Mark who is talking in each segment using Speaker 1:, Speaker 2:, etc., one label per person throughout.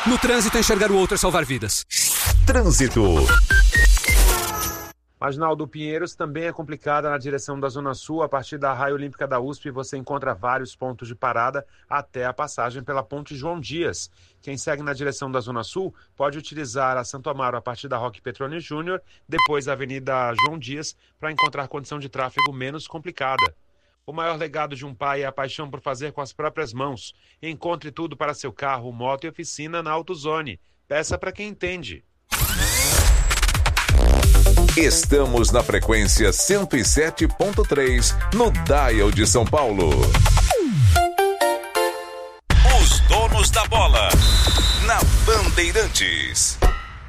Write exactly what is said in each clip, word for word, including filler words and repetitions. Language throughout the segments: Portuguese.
Speaker 1: No trânsito, enxergar o outro é salvar vidas.
Speaker 2: Trânsito.
Speaker 3: Marginal do Pinheiros também é complicada na direção da Zona Sul. A partir da Raia Olímpica da U S P, você encontra vários pontos de parada até a passagem pela Ponte João Dias. Quem segue na direção da Zona Sul pode utilizar a Santo Amaro a partir da Roque Petroni Júnior, depois a Avenida João Dias, para encontrar condição de tráfego menos complicada. O maior legado de um pai é a paixão por fazer com as próprias mãos. Encontre tudo para seu carro, moto e oficina na AutoZone. Peça para quem entende.
Speaker 2: Estamos na frequência cento e sete ponto três, no Dial de São Paulo. Os donos da bola, na Bandeirantes.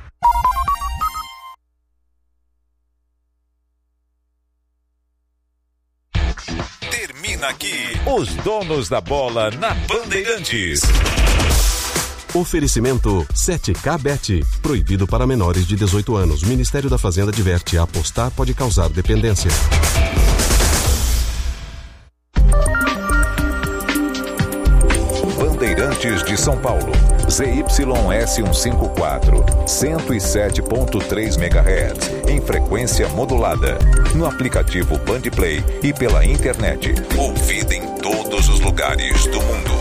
Speaker 2: Termina aqui, os donos da bola na Bandeirantes.
Speaker 4: Oferecimento sete K Bet. Proibido para menores de dezoito anos. Ministério da Fazenda adverte: apostar pode causar dependência.
Speaker 2: Bandeirantes de São Paulo. Z Y S cento e cinquenta e quatro, cento e sete ponto três megahertz, em frequência modulada. No aplicativo Bandplay e pela internet. Ouvida em todos os lugares do mundo.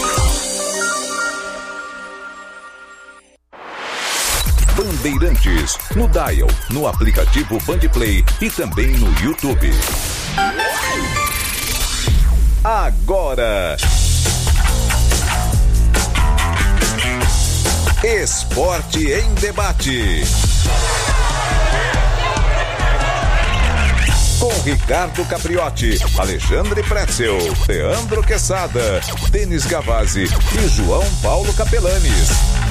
Speaker 2: Bandeirantes, no Dial, no aplicativo Bandplay e também no YouTube. Agora, Esporte em Debate. Com Ricardo Capriotti, Alexandre Pretzel, Leandro Quesada, Denis Gavazzi e João Paulo Capelanes.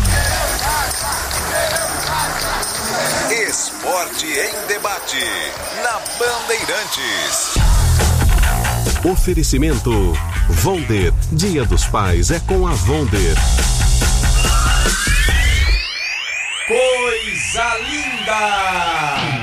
Speaker 2: Esporte em Debate, na Bandeirantes.
Speaker 4: Oferecimento Vonder. Dia dos Pais é com a Vonder.
Speaker 5: Coisa linda!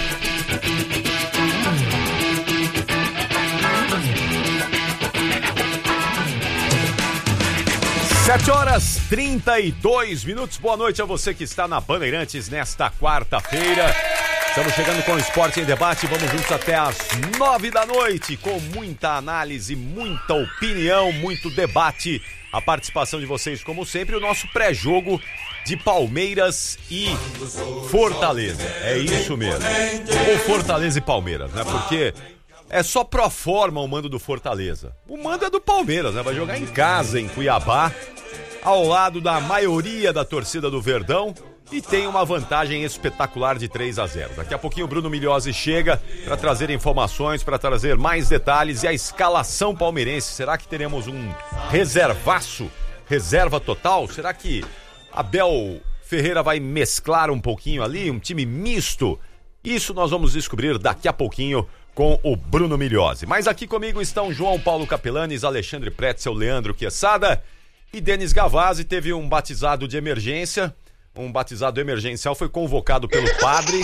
Speaker 5: Sete horas trinta e dois minutos. Boa noite a você que está na Bandeirantes nesta quarta-feira. Estamos chegando com o Esporte em Debate. Vamos juntos até às nove da noite, com muita análise, muita opinião, muito debate. A participação de vocês, como sempre, o nosso pré-jogo de Palmeiras e Fortaleza. É isso mesmo. Ou Fortaleza e Palmeiras, né? Porque é só pro forma o mando do Fortaleza. O mando é do Palmeiras, né? Vai jogar em casa, em Cuiabá, ao lado da maioria da torcida do Verdão, e tem uma vantagem espetacular de três a zero. Daqui a pouquinho o Bruno Migliozzi chega para trazer informações, para trazer mais detalhes e a escalação palmeirense. Será que teremos um reservaço, reserva total? Será que Abel Ferreira vai mesclar um pouquinho ali, um time misto? Isso nós vamos descobrir daqui a pouquinho com o Bruno Migliozzi. Mas aqui comigo estão João Paulo Capelanes, Alexandre Pretzel, Leandro Quesada e Denis Gavazzi. Teve um batizado de emergência, um batizado emergencial, foi convocado pelo padre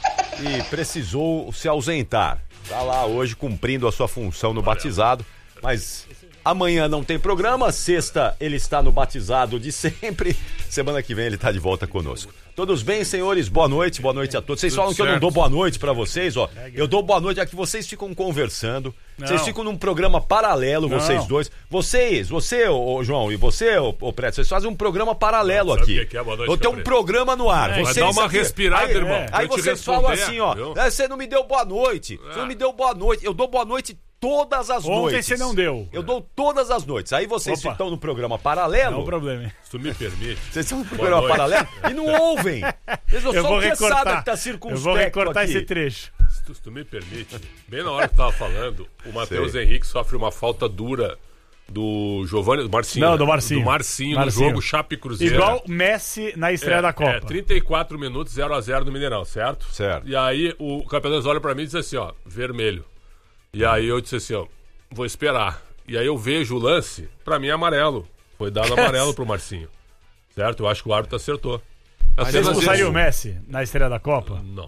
Speaker 5: e precisou se ausentar. Está lá hoje cumprindo a sua função no batizado, mas amanhã não tem programa, sexta ele está no batizado de sempre, semana que vem ele está de volta conosco. Todos bem, senhores? Boa noite, boa noite a todos. Vocês falam que eu não dou boa noite pra vocês, ó. Eu dou boa noite, é que vocês ficam conversando. Não. Vocês ficam num programa paralelo, não. Vocês dois. Vocês, você, ô, João, e você, ô, ô Preto, vocês fazem um programa paralelo não, aqui. O que é boa noite, Vou ter um Preto. programa no ar. É, vocês
Speaker 6: vai dar uma
Speaker 5: aqui,
Speaker 6: respirada,
Speaker 5: aí,
Speaker 6: irmão.
Speaker 5: É. Aí vocês falam assim, ó, é, você não me deu boa noite, é. você não me deu boa noite. Eu dou boa noite todas as
Speaker 7: Ontem
Speaker 5: noites.
Speaker 7: Ontem você não deu.
Speaker 5: Eu dou todas as noites. Aí vocês Opa. estão no programa paralelo.
Speaker 7: Não é o problema.
Speaker 6: Se tu me permite.
Speaker 5: Vocês estão no programa noite. paralelo e não ouvem.
Speaker 7: Eu
Speaker 5: só
Speaker 7: vou recortar.
Speaker 5: Que tá circunspecto
Speaker 7: eu vou recortar
Speaker 5: aqui.
Speaker 7: esse trecho.
Speaker 6: Se tu, se tu me permite, bem na hora que tava falando, o Matheus Henrique sofre uma falta dura do Giovanni, do Marcinho.
Speaker 7: Não, do Marcinho.
Speaker 6: Do Marcinho,
Speaker 7: Marcinho.
Speaker 6: no jogo Chape Cruzeiro.
Speaker 7: Igual Messi na estreia
Speaker 6: é,
Speaker 7: da Copa.
Speaker 6: É, trinta e quatro minutos, zero a zero no Mineirão, certo?
Speaker 5: Certo.
Speaker 6: E aí o Capelães olha pra mim e diz assim, ó, vermelho. E aí eu disse assim, ó, vou esperar. E aí eu vejo o lance, pra mim é amarelo. Foi dado amarelo pro Marcinho. Certo? Eu acho que o árbitro acertou.
Speaker 7: Mas ele expulsaria o Messi na estreia da Copa?
Speaker 6: Não.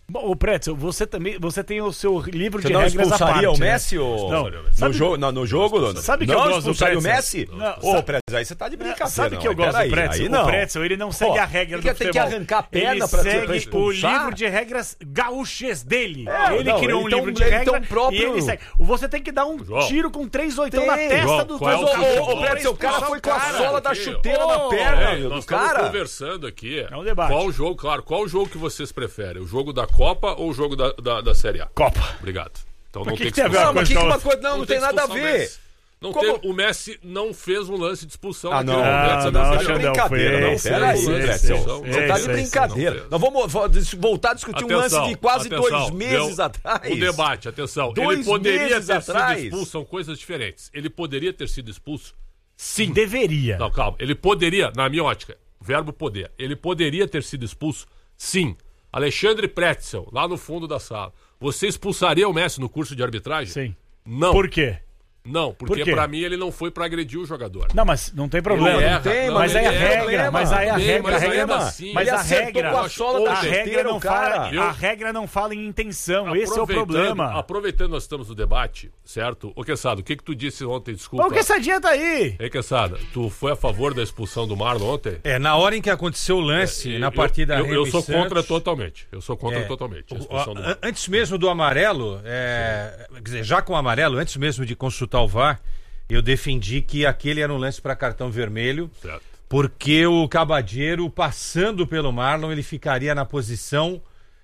Speaker 7: Bom, o Pretzel, você também você tem o seu livro
Speaker 5: Você
Speaker 7: de
Speaker 5: não
Speaker 7: regras à parte.
Speaker 5: expulsaria o
Speaker 7: né?
Speaker 5: Messi? Ou...
Speaker 7: Não.
Speaker 5: No,
Speaker 7: Sabe-
Speaker 5: jogo, no, no jogo?
Speaker 7: Sabe que
Speaker 5: não
Speaker 7: eu gosto do
Speaker 5: expulsaria o
Speaker 7: Pretzel?
Speaker 5: Messi?
Speaker 7: Não,
Speaker 5: Ô,
Speaker 7: sabe-
Speaker 5: Pretzel, aí você tá de brincadeira.
Speaker 7: Sabe
Speaker 5: não,
Speaker 7: que eu
Speaker 5: mas
Speaker 7: gosto do
Speaker 5: peraí,
Speaker 7: Pretzel?
Speaker 5: aí não.
Speaker 7: O Pretzel, ele não segue
Speaker 5: Pô,
Speaker 7: a regra
Speaker 5: ele
Speaker 7: do
Speaker 5: tem que
Speaker 7: futebol.
Speaker 5: arrancar a perna
Speaker 7: ele
Speaker 5: pra- pra
Speaker 7: segue o
Speaker 5: expulsar?
Speaker 7: livro de regras gaúchas dele.
Speaker 5: É,
Speaker 7: ele
Speaker 5: não,
Speaker 7: criou
Speaker 5: ele
Speaker 7: um
Speaker 5: tem
Speaker 7: livro
Speaker 5: um-
Speaker 7: de
Speaker 5: ele
Speaker 7: regras
Speaker 5: tem um próprio-
Speaker 7: e ele segue. Você tem que dar um
Speaker 6: João.
Speaker 7: tiro com três oitão
Speaker 5: Tem.
Speaker 7: na testa
Speaker 6: João,
Speaker 7: do
Speaker 6: qual é o
Speaker 5: Mas, ô,
Speaker 6: futebol?
Speaker 5: ô, Pretzel, o cara foi com a
Speaker 7: Cara,
Speaker 5: sola da
Speaker 6: aqui,
Speaker 5: chuteira
Speaker 7: ó.
Speaker 5: na perna,
Speaker 6: É,
Speaker 5: meu,
Speaker 6: nós
Speaker 5: do
Speaker 6: estamos
Speaker 5: cara.
Speaker 6: conversando aqui.
Speaker 7: É um debate.
Speaker 6: Qual o jogo, claro, qual o jogo que vocês preferem? O jogo da Copa ou o jogo da, da, da Série A?
Speaker 7: Copa.
Speaker 6: Obrigado. Então
Speaker 7: Mas
Speaker 6: não
Speaker 7: que
Speaker 6: tem
Speaker 7: que tem a ver
Speaker 6: expulsar.
Speaker 5: Não, mas que,
Speaker 7: coisa
Speaker 5: que
Speaker 7: com a
Speaker 5: uma coisa, não, não, tem nada a
Speaker 6: expulsar o
Speaker 5: ver.
Speaker 6: Messi. Não
Speaker 5: Como-
Speaker 6: teve- o Messi não fez um lance de expulsão.
Speaker 5: Ah,
Speaker 6: naquele
Speaker 5: não,
Speaker 6: momento,
Speaker 5: não,
Speaker 6: você
Speaker 5: não,
Speaker 6: tá
Speaker 5: tá
Speaker 6: de
Speaker 5: de
Speaker 7: Xandão,
Speaker 5: brincadeira, não,
Speaker 7: fez,
Speaker 5: peraí,
Speaker 7: fez,
Speaker 5: Pretzel.
Speaker 7: fez,
Speaker 5: Você
Speaker 7: fez,
Speaker 5: tá de
Speaker 7: fez,
Speaker 5: brincadeira.
Speaker 6: fez.
Speaker 5: Nós vamos vo- voltar a discutir um lance de quase
Speaker 6: atenção,
Speaker 5: dois meses
Speaker 6: deu
Speaker 5: atrás.
Speaker 6: Um debate, atenção.
Speaker 5: Dois
Speaker 6: ele poderia
Speaker 5: meses
Speaker 6: ter
Speaker 5: atrás.
Speaker 6: sido expulso, são coisas diferentes. Ele poderia ter sido expulso? Sim.
Speaker 7: Deveria.
Speaker 6: Não, calma. Ele poderia, na minha ótica, verbo poder, ele poderia ter sido expulso? Sim. Alexandre Pretzel, lá no fundo da sala. Você expulsaria o Messi no curso de arbitragem?
Speaker 7: Sim.
Speaker 6: Não.
Speaker 7: Por quê?
Speaker 6: Não, porque
Speaker 7: Por quê?
Speaker 6: pra mim ele não foi pra agredir o jogador.
Speaker 7: Não, mas não tem problema.
Speaker 6: Ele erra,
Speaker 5: tem,
Speaker 6: não,
Speaker 7: mas aí
Speaker 6: ele
Speaker 7: a
Speaker 6: erra,
Speaker 7: regra,
Speaker 5: problema.
Speaker 7: mas aí a
Speaker 6: Tem,
Speaker 7: regra,
Speaker 6: mas
Speaker 7: a regra,
Speaker 6: ainda
Speaker 7: mas,
Speaker 6: assim,
Speaker 7: mas
Speaker 5: ele
Speaker 7: a
Speaker 5: acertou
Speaker 7: regra,
Speaker 5: com a sola da
Speaker 7: a regra
Speaker 5: chuteira,
Speaker 7: não
Speaker 5: o cara.
Speaker 7: fala,
Speaker 6: Eu-
Speaker 7: a regra não fala em intenção, esse é o
Speaker 6: Aproveitando-
Speaker 7: problema.
Speaker 6: Aproveitando nós estamos no debate, certo? Ô, Quesada, o que que tu disse ontem? Desculpa.
Speaker 7: Qual que essa dia tá aí?
Speaker 6: Ei, Quesada, tu foi a favor da expulsão do Marlon ontem?
Speaker 8: É, na hora em que aconteceu o lance,
Speaker 6: Eu-
Speaker 8: na partida
Speaker 6: Eu, eu, eu
Speaker 8: Remy
Speaker 6: sou contra
Speaker 8: Santos,
Speaker 6: totalmente. Eu sou contra
Speaker 8: é,
Speaker 6: totalmente a
Speaker 8: o-
Speaker 6: expulsão do
Speaker 8: a-
Speaker 6: Marlon.
Speaker 8: antes mesmo do amarelo, é, quer dizer, já com o amarelo, antes mesmo de consultar o V A R, eu defendi que aquele era um lance para cartão vermelho,
Speaker 6: Certo.
Speaker 8: porque o Cabadeiro, passando pelo Marlon, ele ficaria na posição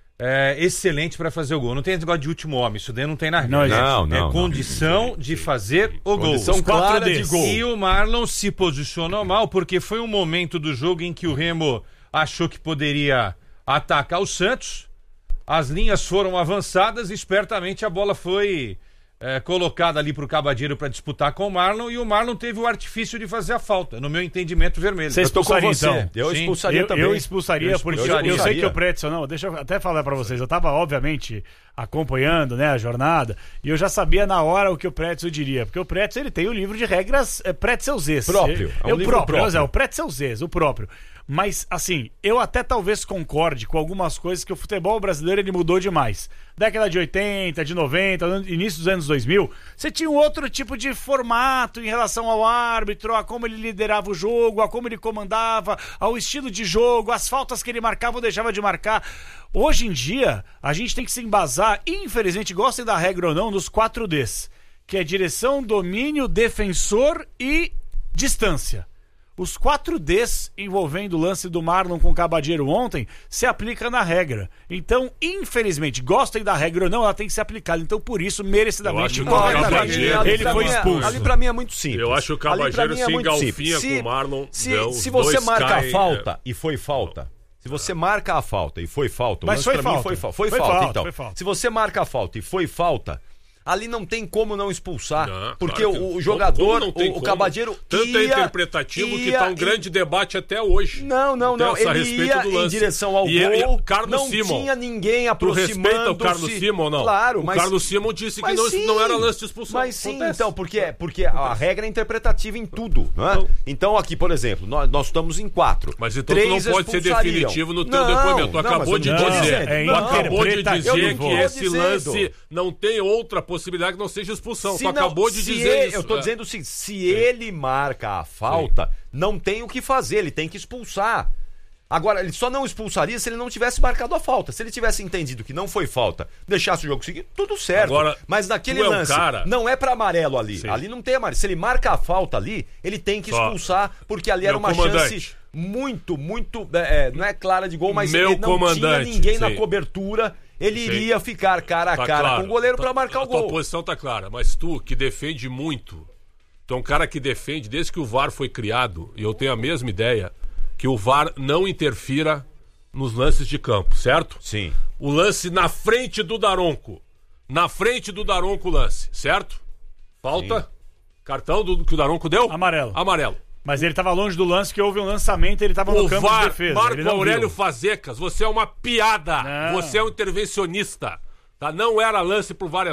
Speaker 8: é, excelente para fazer o gol. Não tem negócio de último homem, isso daí não tem na regra.
Speaker 7: Não,
Speaker 8: É
Speaker 5: não, não,
Speaker 8: condição de fazer o gol.
Speaker 5: Condição
Speaker 7: Os quatro
Speaker 5: clara de
Speaker 7: Ds.
Speaker 5: gol.
Speaker 8: E o Marlon se posicionou mal, porque foi um momento do jogo em que o Remo achou que poderia atacar o Santos. As linhas foram avançadas e espertamente a bola foi é, colocada ali pro Cabadeiro para disputar com o Marlon, e o Marlon teve o artifício de fazer a falta, no meu entendimento, vermelho.
Speaker 7: Você
Speaker 8: Eu tô com
Speaker 7: expulsaria,
Speaker 8: você.
Speaker 7: então?
Speaker 5: Eu
Speaker 8: Sim.
Speaker 5: expulsaria
Speaker 7: Eu,
Speaker 5: também.
Speaker 7: eu expulsaria,
Speaker 8: Eu
Speaker 7: porque
Speaker 8: expulsaria.
Speaker 7: eu, eu sei que o Pretzel, não, deixa eu até falar pra vocês, eu tava obviamente acompanhando, né, a jornada, e eu já sabia na hora o que o Pretzel diria, porque o Pretzel, ele tem o livro de regras é, Pretzelzês.
Speaker 5: Próprio, é um
Speaker 7: Eu,
Speaker 5: livro
Speaker 7: próprio,
Speaker 5: próprio.
Speaker 7: É, o Pretzelzês, o próprio. Mas, assim, eu até talvez concorde com algumas coisas que o futebol brasileiro ele mudou demais. Década de oitenta, de noventa, início dos anos dois mil, você tinha um outro tipo de formato em relação ao árbitro, a como ele liderava o jogo, a como ele comandava, ao estilo de jogo, as faltas que ele marcava ou deixava de marcar. Hoje em dia, a gente tem que se embasar, infelizmente, gostem da regra ou não, nos quatro Ds, que é direção, domínio, defensor e distância. Os quatro Ds envolvendo o lance do Marlon com o Cabadeiro ontem se aplica na regra. Então, infelizmente, gostem da regra ou não, ela tem que ser aplicada. Então, por isso,
Speaker 6: Eu
Speaker 7: merecidamente,
Speaker 6: acho que o
Speaker 7: corretamente,
Speaker 6: Cabadeiro-
Speaker 5: ali
Speaker 7: ele
Speaker 5: pra
Speaker 7: foi
Speaker 5: mim é-
Speaker 7: expulso.
Speaker 5: Ali pra mim é muito simples.
Speaker 6: Eu acho que o
Speaker 5: Ali pra
Speaker 6: Cabadeiro
Speaker 5: mim é
Speaker 6: se
Speaker 5: muito
Speaker 6: engalfinha
Speaker 5: simples.
Speaker 6: com o Marlon.
Speaker 5: Se,
Speaker 6: deu, os
Speaker 5: se você
Speaker 6: dois
Speaker 5: marca
Speaker 6: caem,
Speaker 5: a falta e foi falta, se você marca a falta e foi falta, o
Speaker 7: Mas
Speaker 5: lance
Speaker 7: foi
Speaker 5: pra mim
Speaker 7: falta.
Speaker 5: foi falta. Foi,
Speaker 7: Foi
Speaker 5: falta,
Speaker 7: falta,
Speaker 5: então.
Speaker 7: foi falta.
Speaker 5: Se você marca a falta e foi falta, ali não tem como não expulsar,
Speaker 6: Não,
Speaker 5: porque
Speaker 6: claro que-
Speaker 5: o, o
Speaker 6: como-
Speaker 5: jogador,
Speaker 6: como não tem
Speaker 5: o, o
Speaker 6: como?
Speaker 5: Cabadeiro
Speaker 6: Tanto
Speaker 5: ia,
Speaker 6: é interpretativo que
Speaker 5: ia
Speaker 6: tá um
Speaker 5: em-
Speaker 6: grande debate até hoje.
Speaker 5: Não, não,
Speaker 6: Então,
Speaker 5: não.
Speaker 6: essa a
Speaker 5: Ele
Speaker 6: respeito
Speaker 5: ia
Speaker 6: do
Speaker 5: em
Speaker 6: lance.
Speaker 5: direção ao
Speaker 6: E é-
Speaker 5: gol.
Speaker 6: e Carlos
Speaker 5: não
Speaker 6: Simon.
Speaker 5: tinha ninguém
Speaker 6: Tu
Speaker 5: aproximando-se.
Speaker 6: respeita o Carlos Simon ou não?
Speaker 5: Claro,
Speaker 6: o
Speaker 5: mas...
Speaker 6: Carlos Simon disse que
Speaker 5: mas
Speaker 6: não,
Speaker 5: sim,
Speaker 6: não era lance de expulsão.
Speaker 5: Mas sim,
Speaker 6: Acontece.
Speaker 5: então, porque, porque a regra é interpretativa em tudo, não é?
Speaker 6: Então-
Speaker 5: Então aqui, por exemplo, nós, nós estamos em quatro.
Speaker 6: Mas então tu não
Speaker 5: Três
Speaker 6: pode ser
Speaker 5: expulsariam.
Speaker 6: definitivo no teu
Speaker 5: Não,
Speaker 6: depoimento. Tu
Speaker 5: não,
Speaker 6: acabou
Speaker 5: mas
Speaker 6: de
Speaker 5: eu não tô
Speaker 6: dizer,
Speaker 5: dizendo.
Speaker 7: é
Speaker 6: tu acabou de
Speaker 7: interpretativo.
Speaker 6: dizer
Speaker 5: Eu não
Speaker 6: que
Speaker 5: tô
Speaker 6: esse
Speaker 5: dizendo.
Speaker 6: lance não tem outra possibilidade que não seja expulsão.
Speaker 5: Se
Speaker 6: Tu
Speaker 5: não-
Speaker 6: acabou de
Speaker 5: se
Speaker 6: dizer
Speaker 5: ele-
Speaker 6: isso.
Speaker 5: Eu tô
Speaker 6: é.
Speaker 5: dizendo o seguinte, se ele marca a falta, não tem o que fazer, ele tem que expulsar. Agora, ele só não expulsaria se ele não tivesse marcado a falta. Se ele tivesse entendido que não foi falta, deixasse o jogo seguir, tudo certo.
Speaker 6: Agora,
Speaker 5: mas naquele
Speaker 6: tu é um
Speaker 5: lance,
Speaker 6: cara-
Speaker 5: não é pra amarelo ali.
Speaker 6: Sim.
Speaker 5: Ali não tem amarelo. Se ele marca a falta ali, ele tem que
Speaker 6: Só-
Speaker 5: expulsar, porque ali era
Speaker 6: Meu
Speaker 5: uma
Speaker 6: comandante.
Speaker 5: chance muito, muito... é, não é clara de gol, mas
Speaker 6: Meu
Speaker 5: ele não
Speaker 6: comandante,
Speaker 5: tinha ninguém na
Speaker 6: sim.
Speaker 5: cobertura. Ele
Speaker 6: Sim.
Speaker 5: iria ficar cara a
Speaker 6: Tá
Speaker 5: cara
Speaker 6: claro.
Speaker 5: com o goleiro
Speaker 6: Tá-
Speaker 5: pra marcar o
Speaker 6: a tua
Speaker 5: gol.
Speaker 6: posição tá clara, mas tu que defende muito, tu é um cara que defende desde que o V A R foi criado, e eu tenho a mesma ideia, que o V A R não interfira nos lances de campo, certo?
Speaker 5: Sim.
Speaker 6: O lance na frente do Daronco. Na frente do Daronco o lance, certo? Falta. Cartão do, que o Daronco deu?
Speaker 7: Amarelo.
Speaker 6: Amarelo.
Speaker 7: Mas ele tava longe do lance, que houve um lançamento, ele tava no
Speaker 6: O
Speaker 7: campo
Speaker 6: V A
Speaker 7: de
Speaker 6: R,
Speaker 7: defesa.
Speaker 6: Marco
Speaker 7: ele não
Speaker 6: Aurélio
Speaker 7: viu.
Speaker 6: Fazecas, você é uma piada.
Speaker 7: Não.
Speaker 6: Você é um intervencionista. Tá? Não era lance pro V A R entrar.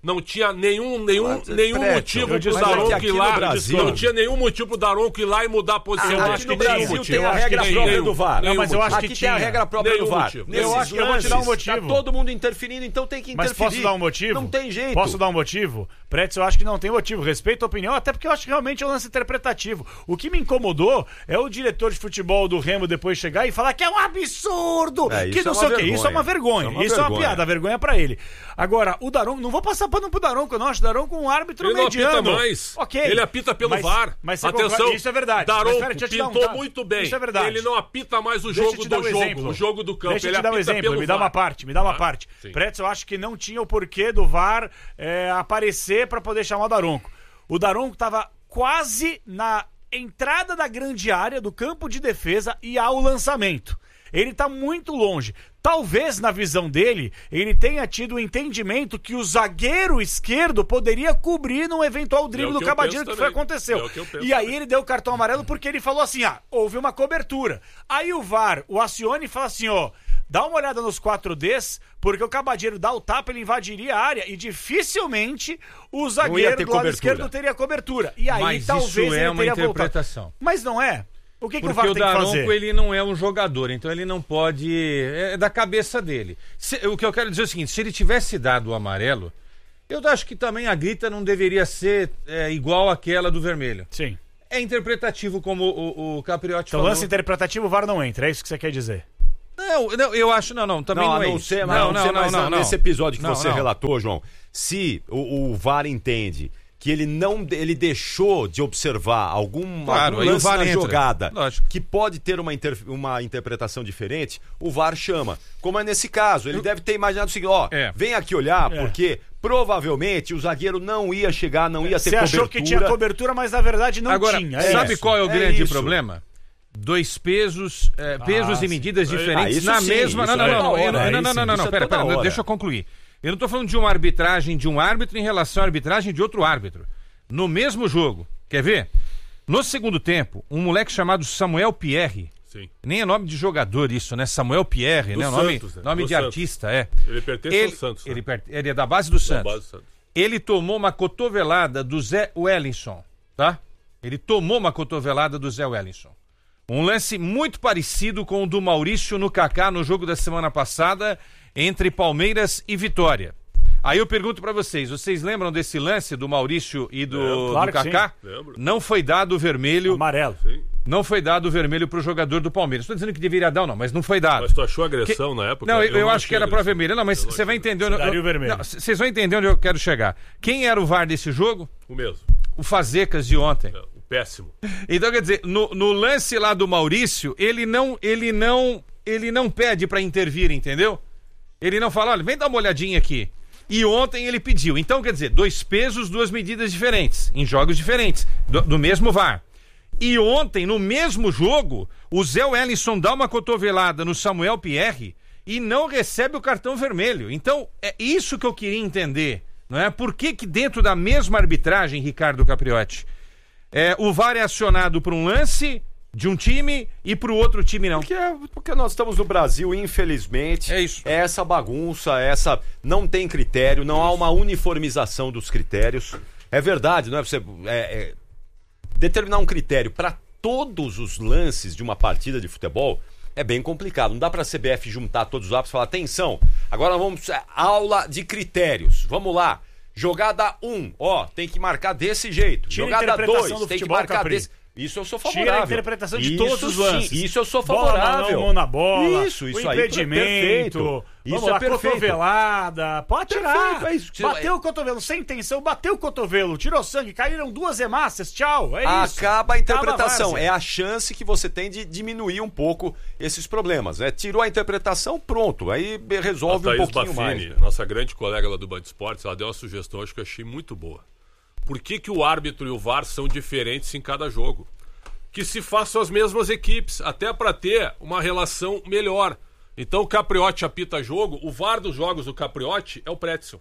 Speaker 6: Não tinha nenhum, nenhum,
Speaker 5: Mas,
Speaker 6: nenhum
Speaker 5: Preto,
Speaker 6: motivo
Speaker 5: eu
Speaker 6: pro
Speaker 5: disse
Speaker 6: Daronco
Speaker 5: que aqui
Speaker 6: ir
Speaker 5: no
Speaker 6: lá.
Speaker 5: Brasil-
Speaker 6: Não tinha nenhum motivo pro Daronco ir lá e mudar a posição.
Speaker 5: Ah,
Speaker 6: dele.
Speaker 5: aqui no
Speaker 6: Nenhum
Speaker 5: Brasil
Speaker 6: motivo.
Speaker 5: tem a
Speaker 6: Eu acho que
Speaker 5: regra
Speaker 6: nenhum,
Speaker 5: própria do VAR.
Speaker 6: nenhum
Speaker 7: Não, mas eu
Speaker 6: motivo.
Speaker 7: acho que
Speaker 5: Aqui tem a
Speaker 7: tinha.
Speaker 5: regra própria
Speaker 6: Nenhum
Speaker 5: do VAR.
Speaker 6: motivo.
Speaker 7: Eu acho que eu vou te dar um
Speaker 5: Nesses lances,
Speaker 7: motivo.
Speaker 5: Tá todo mundo interferindo, então tem que
Speaker 7: Mas
Speaker 5: interferir.
Speaker 7: posso dar um motivo?
Speaker 5: Não tem jeito.
Speaker 7: Posso dar um motivo? Pretz, eu acho que não tem motivo. Respeito a opinião, até porque eu acho que realmente é um lance interpretativo. O que me incomodou é o diretor de futebol do Remo depois chegar e falar que é um absurdo,
Speaker 5: É,
Speaker 7: que
Speaker 5: isso
Speaker 7: não
Speaker 5: é
Speaker 7: sei
Speaker 5: uma
Speaker 7: o quê. Isso é uma vergonha.
Speaker 5: vergonha.
Speaker 7: Isso
Speaker 5: Isso é
Speaker 7: é
Speaker 5: uma
Speaker 7: uma
Speaker 5: vergonha.
Speaker 7: piada, a vergonha é pra ele. Agora, o Daronco, não vou passar pano pro Daronco, eu não acho o Daronco um árbitro
Speaker 6: Ele não
Speaker 7: mediano.
Speaker 6: apita mais.
Speaker 7: Ok.
Speaker 6: Ele apita pelo
Speaker 7: Mas-
Speaker 6: VAR.
Speaker 7: mas você
Speaker 6: Atenção,
Speaker 7: concorda- isso é verdade. Mas
Speaker 6: Daronco
Speaker 7: pera, deixa eu te dar um
Speaker 6: pintou
Speaker 7: dado.
Speaker 6: muito bem.
Speaker 7: Isso é verdade.
Speaker 6: Ele não apita mais o
Speaker 7: Deixa eu
Speaker 6: jogo
Speaker 7: te dar
Speaker 6: do
Speaker 7: um
Speaker 6: jogo,
Speaker 7: exemplo.
Speaker 6: o jogo do campo.
Speaker 7: Deixa eu
Speaker 6: Ele
Speaker 7: te dar um
Speaker 6: apita
Speaker 7: exemplo,
Speaker 6: pelo
Speaker 7: me dá
Speaker 6: VAR.
Speaker 7: uma parte, me dá uma
Speaker 6: Ah,
Speaker 7: parte.
Speaker 6: sim.
Speaker 7: Pretz, eu acho que não tinha o porquê do VAR é, aparecer pra poder chamar o Daronco. O Daronco tava quase na entrada da grande área do campo de defesa e ao lançamento. Ele tá muito longe. Talvez, na visão dele, ele tenha tido o entendimento que o zagueiro esquerdo poderia cobrir num eventual drible
Speaker 6: É o
Speaker 7: do
Speaker 6: que eu
Speaker 7: Cabadinho, que
Speaker 6: penso
Speaker 7: foi
Speaker 6: também.
Speaker 7: aconteceu.
Speaker 6: É o que eu penso
Speaker 7: E aí
Speaker 6: também.
Speaker 7: ele deu o cartão amarelo porque ele falou assim, ah, houve uma cobertura. Aí o VAR o acione e fala assim, ó, dá uma olhada nos quatro Ds, porque o Cabadinho dá o tapa, ele invadiria a área e dificilmente o zagueiro
Speaker 5: ter
Speaker 7: do lado
Speaker 5: cobertura.
Speaker 7: esquerdo teria cobertura. E aí
Speaker 8: Mas
Speaker 7: talvez
Speaker 8: isso é
Speaker 7: ele
Speaker 8: uma
Speaker 7: teria
Speaker 8: interpretação.
Speaker 7: voltado. Mas não é? O que, que o
Speaker 8: Porque
Speaker 7: VAR
Speaker 8: o
Speaker 7: tem que
Speaker 8: Daronco,
Speaker 7: fazer?
Speaker 8: ele não é um jogador, então ele não pode... É da cabeça dele. Se- o que eu quero dizer é o seguinte, se ele tivesse dado o amarelo, eu acho que também a grita não deveria ser é, igual àquela do vermelho.
Speaker 7: Sim.
Speaker 8: É interpretativo, como o, o Capriotti
Speaker 7: Então
Speaker 8: falou.
Speaker 7: lance interpretativo, o VAR não entra, é isso que você quer dizer?
Speaker 8: Não, não, eu acho... Não, não, também não,
Speaker 5: a
Speaker 8: é
Speaker 5: não
Speaker 8: isso.
Speaker 5: ser,
Speaker 8: não,
Speaker 5: não, não,
Speaker 8: não,
Speaker 5: mas
Speaker 8: não, não.
Speaker 5: nesse episódio que
Speaker 8: Não,
Speaker 5: você
Speaker 8: não.
Speaker 5: relatou, João, se o, o VAR entende que ele não ele deixou de observar algum,
Speaker 8: Claro,
Speaker 5: algum
Speaker 8: aí o
Speaker 5: lance
Speaker 8: VAR
Speaker 5: na
Speaker 8: entra.
Speaker 5: jogada
Speaker 8: Lógico.
Speaker 5: que pode ter uma, inter- uma interpretação diferente, o VAR chama. Como é nesse caso, ele deve ter imaginado o seguinte, ó,
Speaker 8: É.
Speaker 5: vem aqui olhar,
Speaker 7: É.
Speaker 5: porque provavelmente o zagueiro não ia chegar, não ia ter
Speaker 7: Você
Speaker 5: cobertura.
Speaker 7: achou que tinha cobertura, mas na verdade não
Speaker 8: Agora,
Speaker 7: tinha. é
Speaker 8: sabe
Speaker 7: isso.
Speaker 8: qual é o
Speaker 5: É
Speaker 8: grande
Speaker 5: isso.
Speaker 8: problema? Dois pesos, é, pesos
Speaker 7: sim.
Speaker 8: e medidas
Speaker 5: Ah,
Speaker 8: diferentes
Speaker 5: isso
Speaker 8: na
Speaker 5: sim,
Speaker 8: mesma.
Speaker 5: isso
Speaker 8: Não, não,
Speaker 5: é
Speaker 8: não,
Speaker 5: toda
Speaker 8: não, eu
Speaker 5: hora,
Speaker 8: não,
Speaker 5: é
Speaker 8: não, não,
Speaker 5: isso,
Speaker 8: não, não,
Speaker 5: isso
Speaker 8: não,
Speaker 5: é
Speaker 8: pera,
Speaker 5: toda
Speaker 8: pera,
Speaker 5: hora.
Speaker 8: deixa eu concluir. Eu não tô falando de uma arbitragem de um árbitro em relação à arbitragem de outro árbitro. No mesmo jogo, quer ver? No segundo tempo, um moleque chamado Samuel Pierre,
Speaker 6: Sim.
Speaker 8: nem é nome de jogador isso, né? Samuel Pierre,
Speaker 6: Do
Speaker 8: né? O nome,
Speaker 6: Santos, né?
Speaker 8: nome
Speaker 6: Do
Speaker 8: de
Speaker 6: Santos.
Speaker 8: artista, é.
Speaker 6: Ele pertence
Speaker 8: Ele,
Speaker 6: ao Santos.
Speaker 8: ele,
Speaker 6: né?
Speaker 8: per- ele é da base do
Speaker 6: Da
Speaker 8: Santos.
Speaker 6: base do Santos.
Speaker 8: Ele tomou uma cotovelada do Zé Wellington, tá? Ele tomou uma cotovelada do Zé Wellington. Um lance muito parecido com o do Maurício no Kaká no jogo da semana passada entre Palmeiras e Vitória. Aí eu pergunto pra vocês, vocês lembram desse lance do Maurício e do,
Speaker 6: Lembro.
Speaker 7: Claro
Speaker 8: do
Speaker 7: que
Speaker 8: Kaká?
Speaker 6: sim. Lembro.
Speaker 8: Não foi dado o vermelho,
Speaker 7: Amarelo.
Speaker 6: Sim.
Speaker 8: não foi dado o vermelho pro jogador do Palmeiras. Estou dizendo que deveria dar ou não, mas não foi dado.
Speaker 6: Mas tu achou agressão na época?
Speaker 8: Não, eu, eu
Speaker 6: não
Speaker 8: acho que
Speaker 6: achei
Speaker 8: era pra
Speaker 6: agressão.
Speaker 8: vermelho. Não, mas
Speaker 6: Eu não
Speaker 8: você vai
Speaker 6: achei
Speaker 8: entender onde
Speaker 7: Daria
Speaker 8: eu,
Speaker 7: o vermelho.
Speaker 8: não, Vocês vão entender onde eu quero chegar. Quem era o V A R desse jogo?
Speaker 6: O mesmo.
Speaker 8: O Fazecas de ontem.
Speaker 6: É, o péssimo.
Speaker 8: Então, quer dizer, no, no lance lá do Maurício, ele não, ele não, ele não pede pra intervir, entendeu? Ele não fala, olha, vem dar uma olhadinha aqui. E ontem ele pediu. Então, quer dizer, dois pesos, duas medidas diferentes, em jogos diferentes, do, do mesmo V A R. E ontem, no mesmo jogo, o Zé Wellington dá uma cotovelada no Samuel Pierre e não recebe o cartão vermelho. Então, é isso que eu queria entender, não é? Por que que dentro da mesma arbitragem, Ricardo Capriotti, é, o V A R é acionado para um lance de um time e para o outro time não?
Speaker 5: Porque, porque nós estamos no Brasil, infelizmente.
Speaker 8: É isso.
Speaker 5: É essa bagunça, essa. Não tem critério, não há uma uniformização dos critérios. É verdade, não é? Você é, é, determinar um critério para todos os lances de uma partida de futebol é bem complicado. Não dá para a C B F juntar todos os lápis e falar: atenção, agora vamos. Aula de critérios. Vamos lá. Jogada um, ó, tem que marcar desse jeito.
Speaker 7: Tira a
Speaker 5: Jogada
Speaker 7: interpretação
Speaker 5: dois,
Speaker 7: do
Speaker 5: tem que
Speaker 7: futebol,
Speaker 5: marcar
Speaker 7: Capri.
Speaker 5: desse. Isso eu sou favorável.
Speaker 7: Tira a interpretação de
Speaker 5: Isso
Speaker 7: todos os
Speaker 5: sim,
Speaker 7: lances.
Speaker 5: Isso eu sou
Speaker 7: Bola na
Speaker 5: favorável.
Speaker 7: mão, mão na bola.
Speaker 5: Isso, isso
Speaker 7: o
Speaker 5: aí.
Speaker 7: impedimento.
Speaker 5: Perfeito. Isso
Speaker 7: Vamos
Speaker 5: é
Speaker 7: lá,
Speaker 5: perfeito.
Speaker 7: cotovelada. Pode tirar.
Speaker 5: Perfeito, é isso.
Speaker 7: Bateu o cotovelo sem intenção, bateu o cotovelo, tirou sangue, caíram duas hemácias, tchau. É isso.
Speaker 5: Acaba a interpretação.
Speaker 7: várzea.
Speaker 5: É a chance que você tem de diminuir um pouco esses problemas. É, tirou a interpretação, pronto. Aí resolve
Speaker 6: A
Speaker 5: um
Speaker 6: Thaís
Speaker 5: pouquinho
Speaker 6: Baffini,
Speaker 5: mais.
Speaker 6: nossa grande colega lá do Band Esportes, ela deu uma sugestão, acho que eu achei muito boa. Por que que o árbitro e o V A R são diferentes em cada jogo? Que se façam as mesmas equipes, até para ter uma relação melhor. Então o Capriotti apita jogo, o V A R dos jogos do Capriotti é o Pretzel.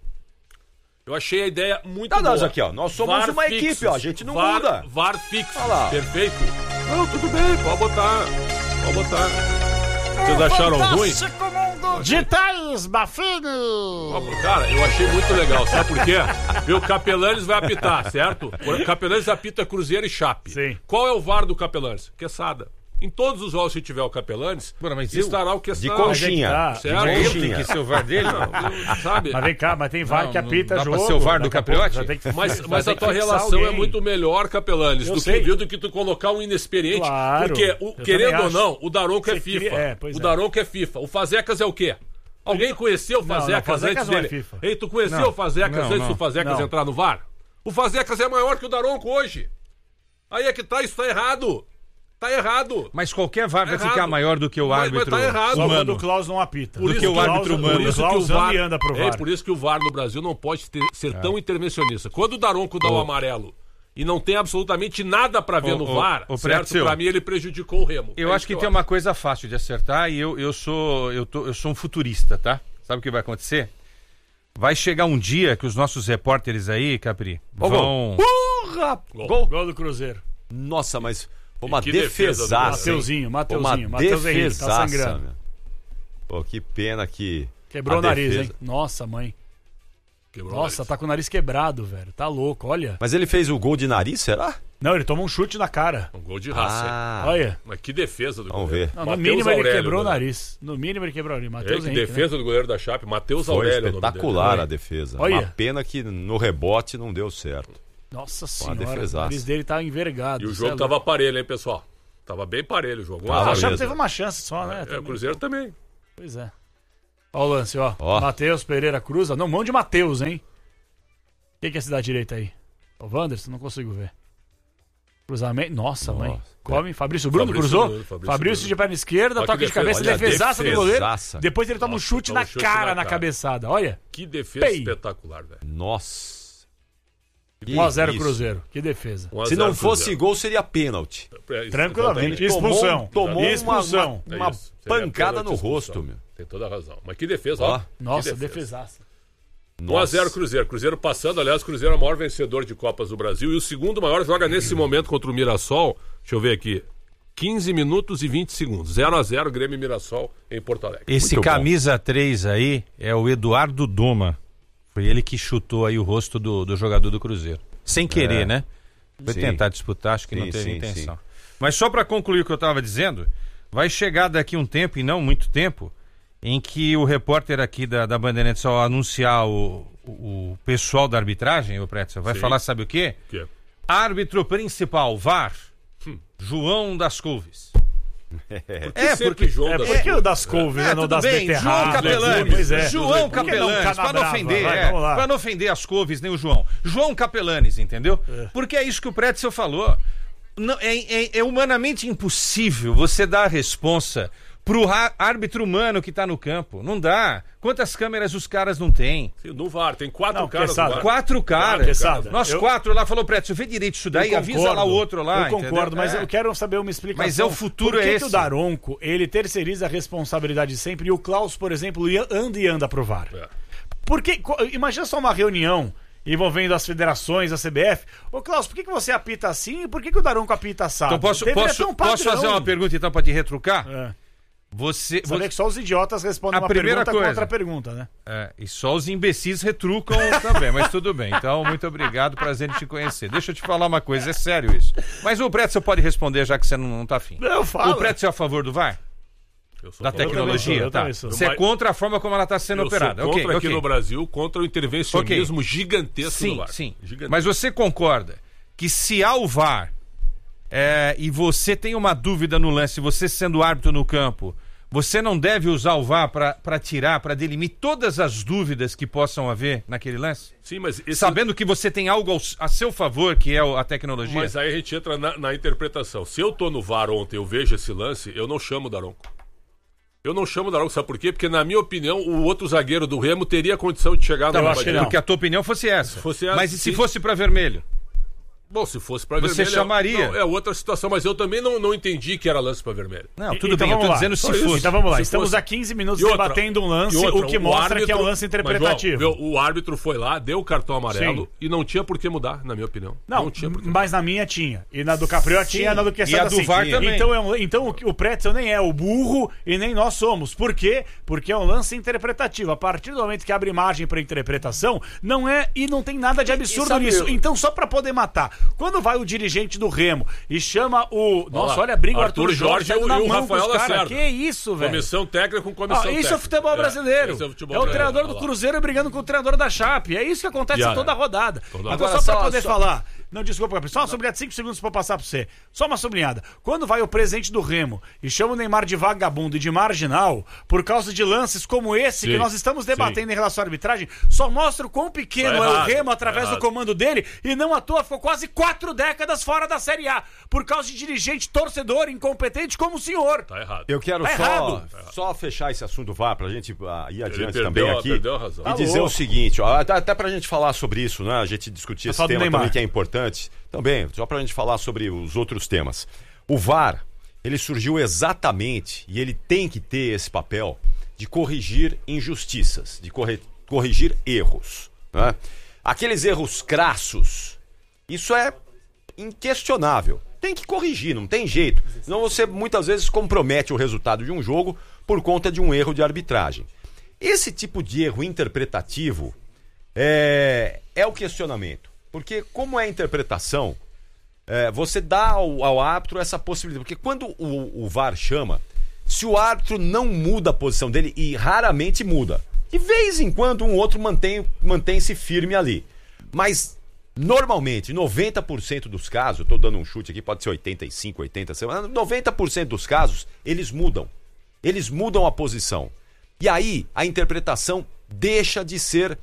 Speaker 6: Eu achei a ideia muito
Speaker 5: Tá,
Speaker 6: boa.
Speaker 5: nós aqui, ó, nós somos
Speaker 6: V A R
Speaker 5: uma
Speaker 6: fixos.
Speaker 5: equipe, ó, a gente não
Speaker 6: V A R,
Speaker 5: muda.
Speaker 6: V A R fixo,
Speaker 5: Olha lá.
Speaker 6: perfeito? Não, tudo bem, pode botar, pode botar. Vocês acharam ruim?
Speaker 7: Fantástico mundo De Thaís Bafini!
Speaker 6: Cara, eu achei muito legal, sabe por quê? Porque o Capelanes vai apitar, certo? O Capelanes apita Cruzeiro e Chape.
Speaker 7: Sim.
Speaker 6: Qual é o V A R do Capelanes? Quesada. Em todos os jogos que tiver o Capelanes,
Speaker 8: Bora, mas
Speaker 6: estará
Speaker 8: eu...
Speaker 6: o Quesada.
Speaker 5: De conchinha.
Speaker 7: Tá.
Speaker 6: Certo?
Speaker 8: Ele tem que ser o V A R dele?
Speaker 6: Não, sabe?
Speaker 7: Mas vem cá, mas tem V A R
Speaker 8: Não,
Speaker 7: que apita
Speaker 8: não dá pra
Speaker 7: jogo.
Speaker 8: ser o V A R do
Speaker 7: daqui a pouco
Speaker 8: Capriotti?
Speaker 7: já tem que-
Speaker 6: Mas,
Speaker 7: já
Speaker 6: mas
Speaker 7: tem
Speaker 6: a
Speaker 7: que
Speaker 6: tua
Speaker 7: fixar
Speaker 6: relação
Speaker 7: alguém.
Speaker 6: é muito melhor, Capelanes,
Speaker 7: Eu
Speaker 6: do
Speaker 7: sei.
Speaker 6: que, do que tu colocar um inexperiente.
Speaker 7: Claro,
Speaker 6: Porque, o,
Speaker 7: eu
Speaker 6: querendo
Speaker 7: também
Speaker 6: ou
Speaker 7: acho.
Speaker 6: não, o Daronco é
Speaker 7: Você
Speaker 6: FIFA.
Speaker 7: cria- é, pois
Speaker 6: o
Speaker 7: é.
Speaker 6: Daronco é FIFA. O Fazecas é o quê? Alguém conheceu o
Speaker 7: Não, não,
Speaker 6: Fazecas
Speaker 7: Fazecas
Speaker 6: antes
Speaker 7: não é
Speaker 6: dele?
Speaker 7: FIFA.
Speaker 6: Ei, tu conheceu
Speaker 8: Não,
Speaker 6: o Fazecas
Speaker 8: não,
Speaker 6: antes
Speaker 8: não.
Speaker 6: do Fazecas
Speaker 7: Não.
Speaker 6: entrar no V A R? O Fazecas é maior que o Daronco hoje. Aí é que tá, isso tá errado. Tá errado.
Speaker 8: Mas qualquer V A R vai
Speaker 6: Errado.
Speaker 8: ficar maior do que o
Speaker 6: Mas- mas
Speaker 8: árbitro
Speaker 6: tá errado.
Speaker 7: Só quando
Speaker 8: humano.
Speaker 7: o Klaus não apita.
Speaker 6: Por
Speaker 8: do
Speaker 6: isso
Speaker 8: que o
Speaker 6: que o
Speaker 8: árbitro
Speaker 7: Klaus-
Speaker 8: humano.
Speaker 6: Por isso que o
Speaker 7: Klaus
Speaker 6: V A
Speaker 7: anda e
Speaker 6: R,
Speaker 7: anda pro V A
Speaker 6: é
Speaker 7: R.
Speaker 6: por isso que o V A R no Brasil não pode ter- ser tão intervencionista. Quando o Daronco dá o amarelo e não tem absolutamente nada pra ver
Speaker 8: Ô,
Speaker 6: no
Speaker 8: ô,
Speaker 6: V A R,
Speaker 8: ô,
Speaker 6: certo?
Speaker 8: Pretzel.
Speaker 6: Pra mim ele prejudicou o Remo.
Speaker 8: Eu
Speaker 6: É
Speaker 8: acho
Speaker 6: isso
Speaker 8: que
Speaker 6: eu
Speaker 8: tem uma coisa fácil de acertar e eu, eu sou eu, tô, eu sou um futurista, tá? Sabe o que vai acontecer? Vai chegar um dia que os nossos repórteres aí, Capri,
Speaker 5: Ó,
Speaker 8: vão...
Speaker 5: Porra!
Speaker 6: Gol.
Speaker 5: Gol!
Speaker 7: Gol do Cruzeiro.
Speaker 5: Nossa, mas foi uma
Speaker 6: E que defesa do
Speaker 5: defesaça. hein?
Speaker 7: Mateuzinho,
Speaker 5: Foi
Speaker 7: Mateuzinho.
Speaker 5: uma
Speaker 7: Matheus Henrique, tá
Speaker 5: defesaça,
Speaker 7: sangrando.
Speaker 5: meu. Pô, que pena que...
Speaker 7: Quebrou
Speaker 5: a
Speaker 7: o nariz,
Speaker 5: defesa-
Speaker 7: hein? Nossa, mãe.
Speaker 6: Quebrou o
Speaker 7: Nossa,
Speaker 6: nariz.
Speaker 7: tá com o nariz quebrado, velho. Tá louco, olha.
Speaker 5: Mas ele fez o gol de nariz, será?
Speaker 7: Não, ele tomou um chute na cara.
Speaker 6: Um gol de raça. hein?
Speaker 5: Ah,
Speaker 7: Olha.
Speaker 6: Mas que defesa do
Speaker 5: Vamos
Speaker 6: goleiro.
Speaker 5: ver.
Speaker 7: Não, no
Speaker 6: Matheus
Speaker 7: mínimo ele
Speaker 6: Aurélio,
Speaker 7: quebrou o
Speaker 6: né?
Speaker 7: nariz. No mínimo ele quebrou ali.
Speaker 6: É,
Speaker 7: Matheus
Speaker 6: que
Speaker 7: Henrique,
Speaker 6: defesa do goleiro da Chape, Matheus
Speaker 5: foi
Speaker 6: Aurélio. é o nome dele.
Speaker 5: espetacular
Speaker 6: Foi.
Speaker 5: a defesa.
Speaker 7: Olha.
Speaker 5: Uma pena que no rebote não deu certo.
Speaker 7: né? Nossa
Speaker 5: uma
Speaker 7: senhora, o
Speaker 5: defesaça.
Speaker 7: nariz dele tá envergado.
Speaker 6: E o
Speaker 7: cê
Speaker 6: jogo
Speaker 7: é
Speaker 6: tava
Speaker 7: louco.
Speaker 6: parelho, hein, pessoal? Tava bem parelho o jogo.
Speaker 5: Tava
Speaker 7: Ah, a
Speaker 5: mesmo.
Speaker 7: Chape teve uma chance só, né?
Speaker 6: É, o
Speaker 7: Também.
Speaker 6: Cruzeiro também.
Speaker 7: Pois é. Ó o lance, ó.
Speaker 5: Ó.
Speaker 7: Matheus Pereira Cruza. Não, mão de Matheus, hein? Quem que é esse da direita aí? O Wanderson? Não consigo ver. Cruzamento. Nossa, mãe. Come. Fabrício Bruno
Speaker 6: Fabrício
Speaker 7: cruzou.
Speaker 6: Bruno, Fabrício
Speaker 7: Fabrício
Speaker 6: Bruno.
Speaker 7: de perna esquerda,
Speaker 6: Olha que
Speaker 7: toque de
Speaker 6: defesa.
Speaker 7: cabeça,
Speaker 5: Olha a
Speaker 7: defesaça do goleiro.
Speaker 5: defesaça.
Speaker 7: Depois ele toma um
Speaker 6: Nossa,
Speaker 7: chute
Speaker 6: toma
Speaker 7: na
Speaker 6: um chute
Speaker 7: cara,
Speaker 6: na
Speaker 7: na
Speaker 6: cara.
Speaker 7: cabeçada. Olha.
Speaker 6: Que defesa
Speaker 7: Pei.
Speaker 6: espetacular, velho.
Speaker 5: Nossa. Que
Speaker 7: um a zero
Speaker 5: isso.
Speaker 7: Cruzeiro. Que defesa.
Speaker 6: um a
Speaker 5: Se
Speaker 6: zero
Speaker 5: não fosse
Speaker 6: Cruzeiro.
Speaker 5: gol, seria pênalti.
Speaker 6: É, isso,
Speaker 7: Tranquilamente.
Speaker 5: Ele tomou-
Speaker 7: Expulsão.
Speaker 5: Tomou, uma,
Speaker 7: Expulsão.
Speaker 5: uma,
Speaker 6: É
Speaker 5: uma
Speaker 6: isso. Seria
Speaker 5: pancada
Speaker 6: pênalti,
Speaker 5: no
Speaker 6: expulsão.
Speaker 5: rosto, meu.
Speaker 6: Tem toda a razão. Mas que defesa,
Speaker 5: Ó.
Speaker 6: ó.
Speaker 7: Nossa,
Speaker 6: Que defesa.
Speaker 7: defesaça.
Speaker 6: um a zero Cruzeiro. Cruzeiro passando, aliás, Cruzeiro é o maior vencedor de Copas do Brasil. E o segundo maior joga nesse momento contra o Mirassol. Deixa eu ver aqui. quinze minutos e vinte segundos. zero a zero Grêmio e Mirassol em Porto Alegre.
Speaker 8: Esse
Speaker 5: Muito bom.
Speaker 8: camisa três aí é o Eduardo Doma. Foi ele que chutou aí o rosto do, do jogador do Cruzeiro. Sem querer,
Speaker 5: É.
Speaker 8: né? Foi
Speaker 5: Sim.
Speaker 8: tentar disputar, acho que não
Speaker 5: Sim,
Speaker 8: teve
Speaker 5: sim,
Speaker 8: intenção. Mas só para concluir o que eu estava dizendo, vai chegar daqui um tempo, e não muito tempo, em que o repórter aqui da, da Bandeirantes, ao anunciar o, o, o pessoal da arbitragem, o Pretzel, vai
Speaker 6: Sim.
Speaker 8: falar, sabe o quê?
Speaker 6: Que é?
Speaker 8: Árbitro principal, V A R,
Speaker 6: Hum.
Speaker 8: João das Couves.
Speaker 6: Porque
Speaker 8: É,
Speaker 6: sempre
Speaker 8: porque-
Speaker 6: João
Speaker 7: É
Speaker 6: das
Speaker 7: porque o das couves,
Speaker 8: É,
Speaker 7: né? Não
Speaker 8: tudo
Speaker 7: das
Speaker 8: bem, João
Speaker 7: beterrabas.
Speaker 8: Capelanes.
Speaker 7: Pois é.
Speaker 8: João
Speaker 7: Por que não
Speaker 8: Capelanes, para não
Speaker 7: Canabrava?
Speaker 8: ofender,
Speaker 7: Vai,
Speaker 8: é,
Speaker 7: vamos lá.
Speaker 8: para não ofender as couves nem o João. João Capelanes, entendeu? Porque é isso que o Pretzel falou. Não, é, é- é humanamente impossível você dar a responsa pro ra- árbitro humano que tá no campo. Não dá. Quantas câmeras os caras não têm?
Speaker 6: Sim, no V A R, tem quatro
Speaker 7: Não,
Speaker 6: caras
Speaker 7: Quesada,
Speaker 6: no V A R.
Speaker 8: Quatro caras.
Speaker 7: Quesada,
Speaker 8: Nós
Speaker 7: eu-
Speaker 8: quatro lá falou, Pretzel, vê direito isso daí,
Speaker 7: Eu
Speaker 8: avisa
Speaker 7: concordo,
Speaker 8: lá o outro lá.
Speaker 7: Eu concordo,
Speaker 8: entendeu?
Speaker 7: mas
Speaker 8: É.
Speaker 7: eu quero saber uma explicação.
Speaker 8: Mas é o futuro,
Speaker 7: Por que
Speaker 8: é
Speaker 7: que o
Speaker 8: esse.
Speaker 7: Daronco, ele terceiriza a responsabilidade sempre e o Klaus, por exemplo, ia- anda e anda pro V A R?
Speaker 6: É.
Speaker 7: Porque, co- imagina só uma reunião envolvendo as federações, a C B F. Ô, Klaus, por que, que você apita assim e por que, que o Daronco apita assado?
Speaker 8: Então posso,
Speaker 7: Deveria
Speaker 8: posso,
Speaker 7: ter um
Speaker 8: posso
Speaker 7: padrão.
Speaker 8: fazer uma pergunta então para te retrucar?
Speaker 7: É.
Speaker 8: Você,
Speaker 7: Você vê que só os idiotas respondem
Speaker 8: A
Speaker 7: uma
Speaker 8: primeira
Speaker 7: pergunta
Speaker 8: coisa.
Speaker 7: com outra pergunta, né?
Speaker 8: É, e só os imbecis retrucam também, mas tudo bem. Então, muito obrigado, prazer em te conhecer. Deixa eu te falar uma coisa, é sério isso. Mas o Pretzel pode responder, já que você não, não tá afim.
Speaker 7: Não, fala.
Speaker 8: O Pretzel é a favor do V A R?
Speaker 6: Eu sou
Speaker 8: Da
Speaker 6: contra-
Speaker 8: tecnologia?
Speaker 7: eu
Speaker 8: Tá.
Speaker 7: também sou.
Speaker 8: Você é
Speaker 6: Mas-
Speaker 8: contra a forma como ela está sendo
Speaker 6: Eu sou
Speaker 8: operada.
Speaker 6: contra
Speaker 8: Ok,
Speaker 6: aqui
Speaker 8: ok.
Speaker 6: no Brasil, contra o intervencionismo gigantesco do
Speaker 8: Sim,
Speaker 6: V A R.
Speaker 8: sim.
Speaker 6: Gigantesco.
Speaker 8: Mas você concorda que se há o V A R é, e você tem uma dúvida no lance, você sendo árbitro no campo, você não deve usar o V A R para tirar, para delimitar todas as dúvidas que possam haver naquele lance?
Speaker 6: Sim, mas esse...
Speaker 8: Sabendo que você tem algo ao- a seu favor, que é o- a tecnologia?
Speaker 6: Mas aí a gente entra na, na interpretação. Se eu tô no V A R ontem, eu vejo esse lance, eu não chamo o Daronco. Eu não chamo o Daronco, sabe por quê? Porque, na minha opinião, o outro zagueiro do Remo teria condição de chegar
Speaker 8: Tá,
Speaker 6: no
Speaker 8: eu
Speaker 7: acho que
Speaker 6: Lavadiel.
Speaker 7: não.
Speaker 8: Porque a tua opinião fosse essa.
Speaker 6: Fosse essa,
Speaker 8: Mas e se
Speaker 6: sim.
Speaker 8: fosse para vermelho?
Speaker 6: Bom, se fosse pra
Speaker 8: Você
Speaker 6: vermelho...
Speaker 8: chamaria.
Speaker 6: Não, é outra situação, mas eu também não, não entendi que era lance pra vermelho.
Speaker 8: Não,
Speaker 7: E-
Speaker 8: tudo
Speaker 7: então
Speaker 8: bem, eu
Speaker 7: vamos
Speaker 8: tô
Speaker 7: lá.
Speaker 8: dizendo se
Speaker 6: Só isso.
Speaker 8: fosse.
Speaker 7: Então vamos lá,
Speaker 6: Se
Speaker 7: estamos
Speaker 6: fosse-
Speaker 7: há quinze minutos
Speaker 6: E outra-
Speaker 7: debatendo um lance,
Speaker 6: e outra,
Speaker 7: o que mostra
Speaker 6: árbitro-
Speaker 7: que é um lance interpretativo.
Speaker 6: Mas, João, viu, o árbitro foi lá, deu o cartão amarelo
Speaker 7: Sim.
Speaker 6: e não tinha por que mudar, na minha opinião.
Speaker 7: Não,
Speaker 6: tinha por que
Speaker 7: mas na minha tinha. E na do Capriota
Speaker 8: Sim.
Speaker 7: tinha, na do
Speaker 8: E
Speaker 7: Quesada
Speaker 8: a do
Speaker 7: assim.
Speaker 8: V A R também.
Speaker 7: Então, é um- então o, o Pretzel nem é o burro e nem nós somos. Por quê? Porque é um lance interpretativo. A partir do momento que abre margem para interpretação, não é e não tem nada de absurdo
Speaker 5: sabe,
Speaker 7: nisso.
Speaker 5: eu-
Speaker 7: Então, só para poder matar, quando vai o dirigente do Remo e chama o. Nossa,
Speaker 6: lá,
Speaker 7: olha a briga, o
Speaker 6: Arthur
Speaker 7: Arthur
Speaker 6: Jorge
Speaker 7: Jorge
Speaker 6: e o-
Speaker 7: na
Speaker 6: e o
Speaker 7: mão com
Speaker 6: Rafael
Speaker 7: os caras.
Speaker 6: Lacerda.
Speaker 7: Que isso, velho?
Speaker 6: Comissão técnica com comissão
Speaker 7: Ah,
Speaker 6: técnica.
Speaker 7: isso é futebol brasileiro.
Speaker 6: esse
Speaker 7: É,
Speaker 6: futebol
Speaker 7: o
Speaker 6: brasileiro.
Speaker 7: treinador do
Speaker 6: Olha lá.
Speaker 7: Cruzeiro brigando com o treinador da Chape. É isso que acontece
Speaker 6: Já,
Speaker 7: toda a
Speaker 6: é.
Speaker 7: rodada.
Speaker 6: Toda
Speaker 7: Então,
Speaker 5: Agora,
Speaker 7: só pra
Speaker 5: só-
Speaker 7: poder
Speaker 5: só-
Speaker 7: falar. Não, desculpa, só uma sublinhada, cinco segundos pra eu passar pra você. Só uma sublinhada. Quando vai o presidente do Remo e chama o Neymar de vagabundo e de marginal, por causa de lances como esse que
Speaker 6: Sim,
Speaker 7: nós estamos debatendo
Speaker 6: sim.
Speaker 7: em relação à arbitragem, só mostra o quão pequeno
Speaker 6: Tá
Speaker 7: é o
Speaker 6: errado,
Speaker 7: Remo
Speaker 6: tá
Speaker 7: através do
Speaker 6: errado.
Speaker 7: comando dele e não à toa ficou quase quatro décadas fora da Série A, por causa de dirigente torcedor incompetente como o senhor.
Speaker 6: Tá errado.
Speaker 5: Eu quero
Speaker 7: Tá
Speaker 5: só,
Speaker 7: errado.
Speaker 5: só fechar esse assunto do V A R pra gente ah, ir adiante
Speaker 6: perdeu
Speaker 5: também
Speaker 6: a-
Speaker 5: aqui.
Speaker 6: perdeu a razão.
Speaker 5: E
Speaker 6: Tá
Speaker 5: dizer
Speaker 7: louco.
Speaker 5: o seguinte, ó, até, até pra gente falar sobre isso, né? A gente discutir esse
Speaker 7: falar do
Speaker 5: tema
Speaker 7: Neymar.
Speaker 5: também que é importante. Também, só pra gente falar sobre os outros temas. O V A R, ele surgiu exatamente, e ele tem que ter esse papel, de corrigir injustiças, de corre- corrigir erros. Né? Aqueles erros crassos, isso é inquestionável. Tem que corrigir, não tem jeito. Senão você muitas vezes compromete o resultado de um jogo por conta de um erro de arbitragem. Esse tipo de erro interpretativo é, é o questionamento. Porque como é interpretação, é, você dá ao, ao árbitro essa possibilidade. Porque quando o, o V A R chama, se o árbitro não muda a posição dele, e raramente muda, de vez em quando um outro mantém, mantém-se firme ali. Mas normalmente, noventa por cento dos casos, eu estou dando um chute aqui, pode ser oitenta e cinco, oitenta por cento, noventa por cento dos casos, eles mudam. Eles mudam a posição. E aí, a interpretação deixa de ser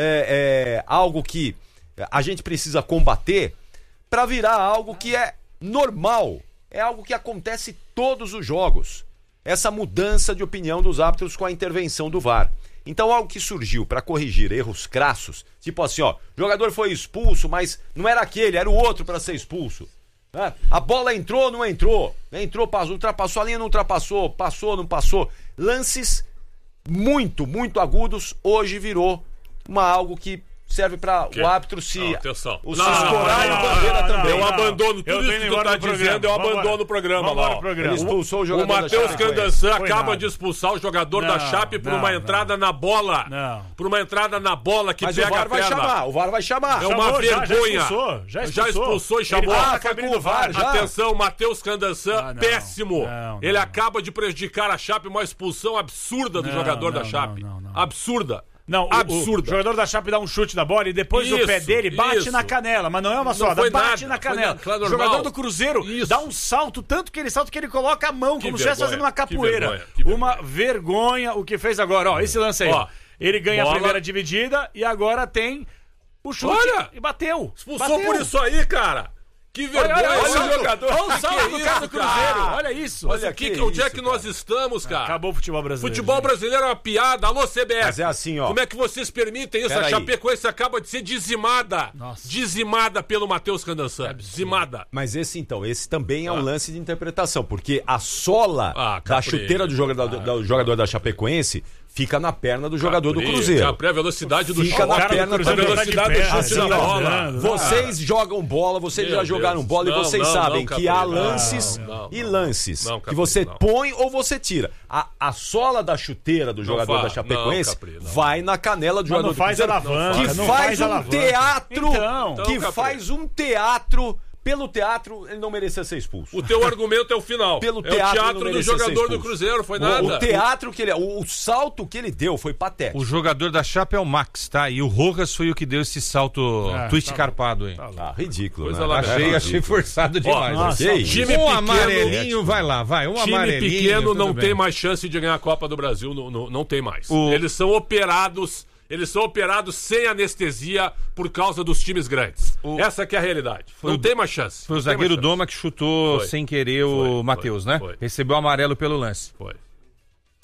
Speaker 5: é, é, algo que a gente precisa combater para virar algo que é normal. É algo que acontece todos os jogos. Essa mudança de opinião dos árbitros com a intervenção do V A R. Então, algo que surgiu para corrigir erros crassos, tipo assim, ó, o jogador foi expulso, mas não era aquele, era o outro para ser expulso. Né? A bola entrou, não entrou, entrou, passou, ultrapassou a linha, não ultrapassou, passou, não passou. Lances muito, muito agudos, hoje virou uma algo que serve para o árbitro se,
Speaker 6: Não, atenção.
Speaker 5: o se
Speaker 6: Não,
Speaker 5: escorar e o
Speaker 6: não,
Speaker 5: bandeira
Speaker 7: não,
Speaker 5: também.
Speaker 6: Eu
Speaker 7: não.
Speaker 6: abandono
Speaker 7: Eu
Speaker 6: tudo
Speaker 7: tenho
Speaker 6: isso que tu
Speaker 7: embora
Speaker 6: tá
Speaker 7: do programa.
Speaker 6: dizendo, eu
Speaker 7: Vambora.
Speaker 6: abandono o programa
Speaker 7: Vambora
Speaker 6: lá.
Speaker 7: pro
Speaker 6: ó.
Speaker 7: programa.
Speaker 5: Ele expulsou o
Speaker 6: O
Speaker 5: jogador da
Speaker 6: Matheus
Speaker 5: Chapecoense.
Speaker 6: Candançan
Speaker 7: Foi
Speaker 6: acaba
Speaker 7: nada.
Speaker 6: de expulsar o jogador
Speaker 7: Não,
Speaker 6: da Chape por
Speaker 7: não,
Speaker 6: uma
Speaker 7: não.
Speaker 6: entrada na bola.
Speaker 7: Não.
Speaker 6: Por uma entrada na bola que
Speaker 5: Mas o
Speaker 6: pega
Speaker 5: V A R
Speaker 6: a
Speaker 5: vai
Speaker 6: perna.
Speaker 5: chamar, o V A R vai chamar.
Speaker 6: É uma
Speaker 7: Chamou, já- já
Speaker 6: vergonha.
Speaker 7: expulsou, já expulsou.
Speaker 6: expulsou e
Speaker 7: Ele
Speaker 6: chamou.
Speaker 7: tá na
Speaker 5: Ah, foi
Speaker 7: cabine
Speaker 5: com o
Speaker 7: do V A R,
Speaker 5: já?
Speaker 6: Atenção, Matheus Candançan,
Speaker 7: Ah, não.
Speaker 6: péssimo.
Speaker 7: Não,
Speaker 6: Ele
Speaker 7: não.
Speaker 6: acaba de prejudicar a Chape, uma expulsão absurda do
Speaker 7: Não,
Speaker 6: jogador
Speaker 7: não,
Speaker 6: da Chape.
Speaker 7: não, não, não.
Speaker 6: Absurda.
Speaker 7: Não, o,
Speaker 6: Absurda.
Speaker 7: o jogador da Chape dá um chute na bola e depois o
Speaker 6: Isso,
Speaker 7: pé dele bate
Speaker 6: isso.
Speaker 7: na canela, mas não é uma
Speaker 6: Não
Speaker 7: soda,
Speaker 6: foi
Speaker 7: bate
Speaker 6: nada,
Speaker 7: na
Speaker 6: foi
Speaker 7: canela.
Speaker 6: nada, claro,
Speaker 7: O
Speaker 6: normal.
Speaker 7: jogador do Cruzeiro
Speaker 6: Isso.
Speaker 7: dá um salto, tanto que ele salta que ele coloca a mão,
Speaker 6: Que
Speaker 7: como se estivesse
Speaker 6: vergonha,
Speaker 7: fazendo uma
Speaker 6: que
Speaker 7: capoeira.
Speaker 6: vergonha, que
Speaker 7: Uma vergonha o que fez agora. Ó, esse lance aí.
Speaker 6: Ó,
Speaker 7: Ó. Ele ganha
Speaker 6: bola.
Speaker 7: a primeira dividida e agora tem o chute
Speaker 6: Olha!
Speaker 7: e bateu.
Speaker 6: Expulsou
Speaker 7: bateu.
Speaker 6: por isso aí, cara. Que vergonha.
Speaker 7: Olha, olha, olha,
Speaker 6: Olha
Speaker 7: o
Speaker 6: o jogador.
Speaker 7: Olha o
Speaker 6: Que
Speaker 7: salto
Speaker 6: que é
Speaker 7: do
Speaker 6: isso,
Speaker 7: cara do Cruzeiro.
Speaker 6: cara?
Speaker 7: Olha isso.
Speaker 6: Mas
Speaker 5: Olha
Speaker 6: o que,
Speaker 5: que
Speaker 6: onde é
Speaker 5: isso,
Speaker 6: que nós estamos, cara?
Speaker 7: Acabou o futebol brasileiro.
Speaker 6: Futebol
Speaker 7: gente.
Speaker 6: brasileiro é uma piada. Alô, C B F.
Speaker 5: Mas é assim, ó.
Speaker 6: Como é que vocês permitem isso?
Speaker 5: Pera
Speaker 6: A
Speaker 5: aí.
Speaker 6: Chapecoense acaba de ser dizimada.
Speaker 7: Nossa.
Speaker 6: Dizimada pelo Matheus Candançan. Dizimada.
Speaker 5: Mas esse então, esse também é um lance de interpretação, porque a sola
Speaker 6: Ah,
Speaker 5: da
Speaker 6: Capri.
Speaker 5: chuteira do jogador, do jogador da Chapecoense fica na perna do jogador do
Speaker 6: Capri,
Speaker 5: Cruzeiro.
Speaker 6: Capri, a velocidade do
Speaker 5: Fica
Speaker 6: chute.
Speaker 5: na
Speaker 7: O cara do
Speaker 5: perna
Speaker 7: Cruzeiro
Speaker 5: também.
Speaker 7: tá de
Speaker 6: Velocidade
Speaker 7: pé,
Speaker 6: do chute
Speaker 5: assim,
Speaker 6: na
Speaker 5: ó,
Speaker 6: bola.
Speaker 5: Vocês jogam bola, vocês
Speaker 6: Meu
Speaker 5: já jogaram
Speaker 6: Deus.
Speaker 5: bola e
Speaker 6: Não,
Speaker 5: vocês
Speaker 6: não,
Speaker 5: sabem
Speaker 6: não,
Speaker 5: que
Speaker 6: Capri,
Speaker 5: há
Speaker 6: não,
Speaker 5: lances
Speaker 6: não,
Speaker 5: e
Speaker 6: não,
Speaker 5: lances
Speaker 6: não,
Speaker 5: que
Speaker 6: Capri,
Speaker 5: você
Speaker 6: não.
Speaker 5: põe ou você tira. A, a sola da chuteira do jogador
Speaker 6: faz,
Speaker 5: da Chapecoense
Speaker 6: não, Capri, não.
Speaker 5: vai na canela do
Speaker 7: Mas
Speaker 5: jogador
Speaker 7: não
Speaker 5: do
Speaker 7: faz
Speaker 5: Cruzeiro,
Speaker 7: alavanca,
Speaker 5: que
Speaker 7: não
Speaker 5: faz
Speaker 7: faz
Speaker 5: um
Speaker 7: alavanca.
Speaker 5: teatro,
Speaker 7: Então.
Speaker 5: que
Speaker 6: Então, Capri.
Speaker 5: faz um teatro. Pelo teatro, ele não merecia ser expulso.
Speaker 6: O teu argumento é o final.
Speaker 5: Pelo
Speaker 6: é
Speaker 5: teatro,
Speaker 6: o
Speaker 5: não
Speaker 6: teatro do
Speaker 5: merecia ser
Speaker 6: jogador do
Speaker 5: expulso.
Speaker 6: Cruzeiro, foi
Speaker 5: O-
Speaker 6: nada.
Speaker 5: O teatro que ele. O, o salto que ele deu foi patético.
Speaker 8: O jogador da Chape é o Max, tá? E o Rojas foi o que deu esse salto
Speaker 7: Ah,
Speaker 8: twist
Speaker 7: tá
Speaker 8: carpado aí.
Speaker 5: Ah, ridículo,
Speaker 6: Coisa
Speaker 5: né?
Speaker 6: lá,
Speaker 8: Achei,
Speaker 6: É,
Speaker 8: achei forçado demais.
Speaker 7: nossa,
Speaker 8: Ok?
Speaker 6: time
Speaker 8: um
Speaker 6: pequeno-
Speaker 8: amarelinho, vai lá, vai. Um
Speaker 6: Time
Speaker 8: amarelinho.
Speaker 6: pequeno
Speaker 8: tudo
Speaker 6: não
Speaker 8: bem.
Speaker 6: tem mais chance de ganhar a Copa do Brasil, não, não, não tem mais.
Speaker 8: O-
Speaker 6: Eles são operados, eles são operados sem anestesia por causa dos times grandes.
Speaker 8: O-
Speaker 6: Essa que é a realidade.
Speaker 8: Foi
Speaker 6: não
Speaker 8: o-
Speaker 6: tem mais chance.
Speaker 8: Foi o
Speaker 6: Não tem
Speaker 8: zagueiro
Speaker 6: mais chance.
Speaker 8: Doma que chutou
Speaker 6: Foi.
Speaker 8: sem querer
Speaker 6: Foi,
Speaker 8: o
Speaker 6: foi,
Speaker 8: Matheus, né?
Speaker 6: foi.
Speaker 8: Recebeu amarelo pelo lance.
Speaker 6: Foi.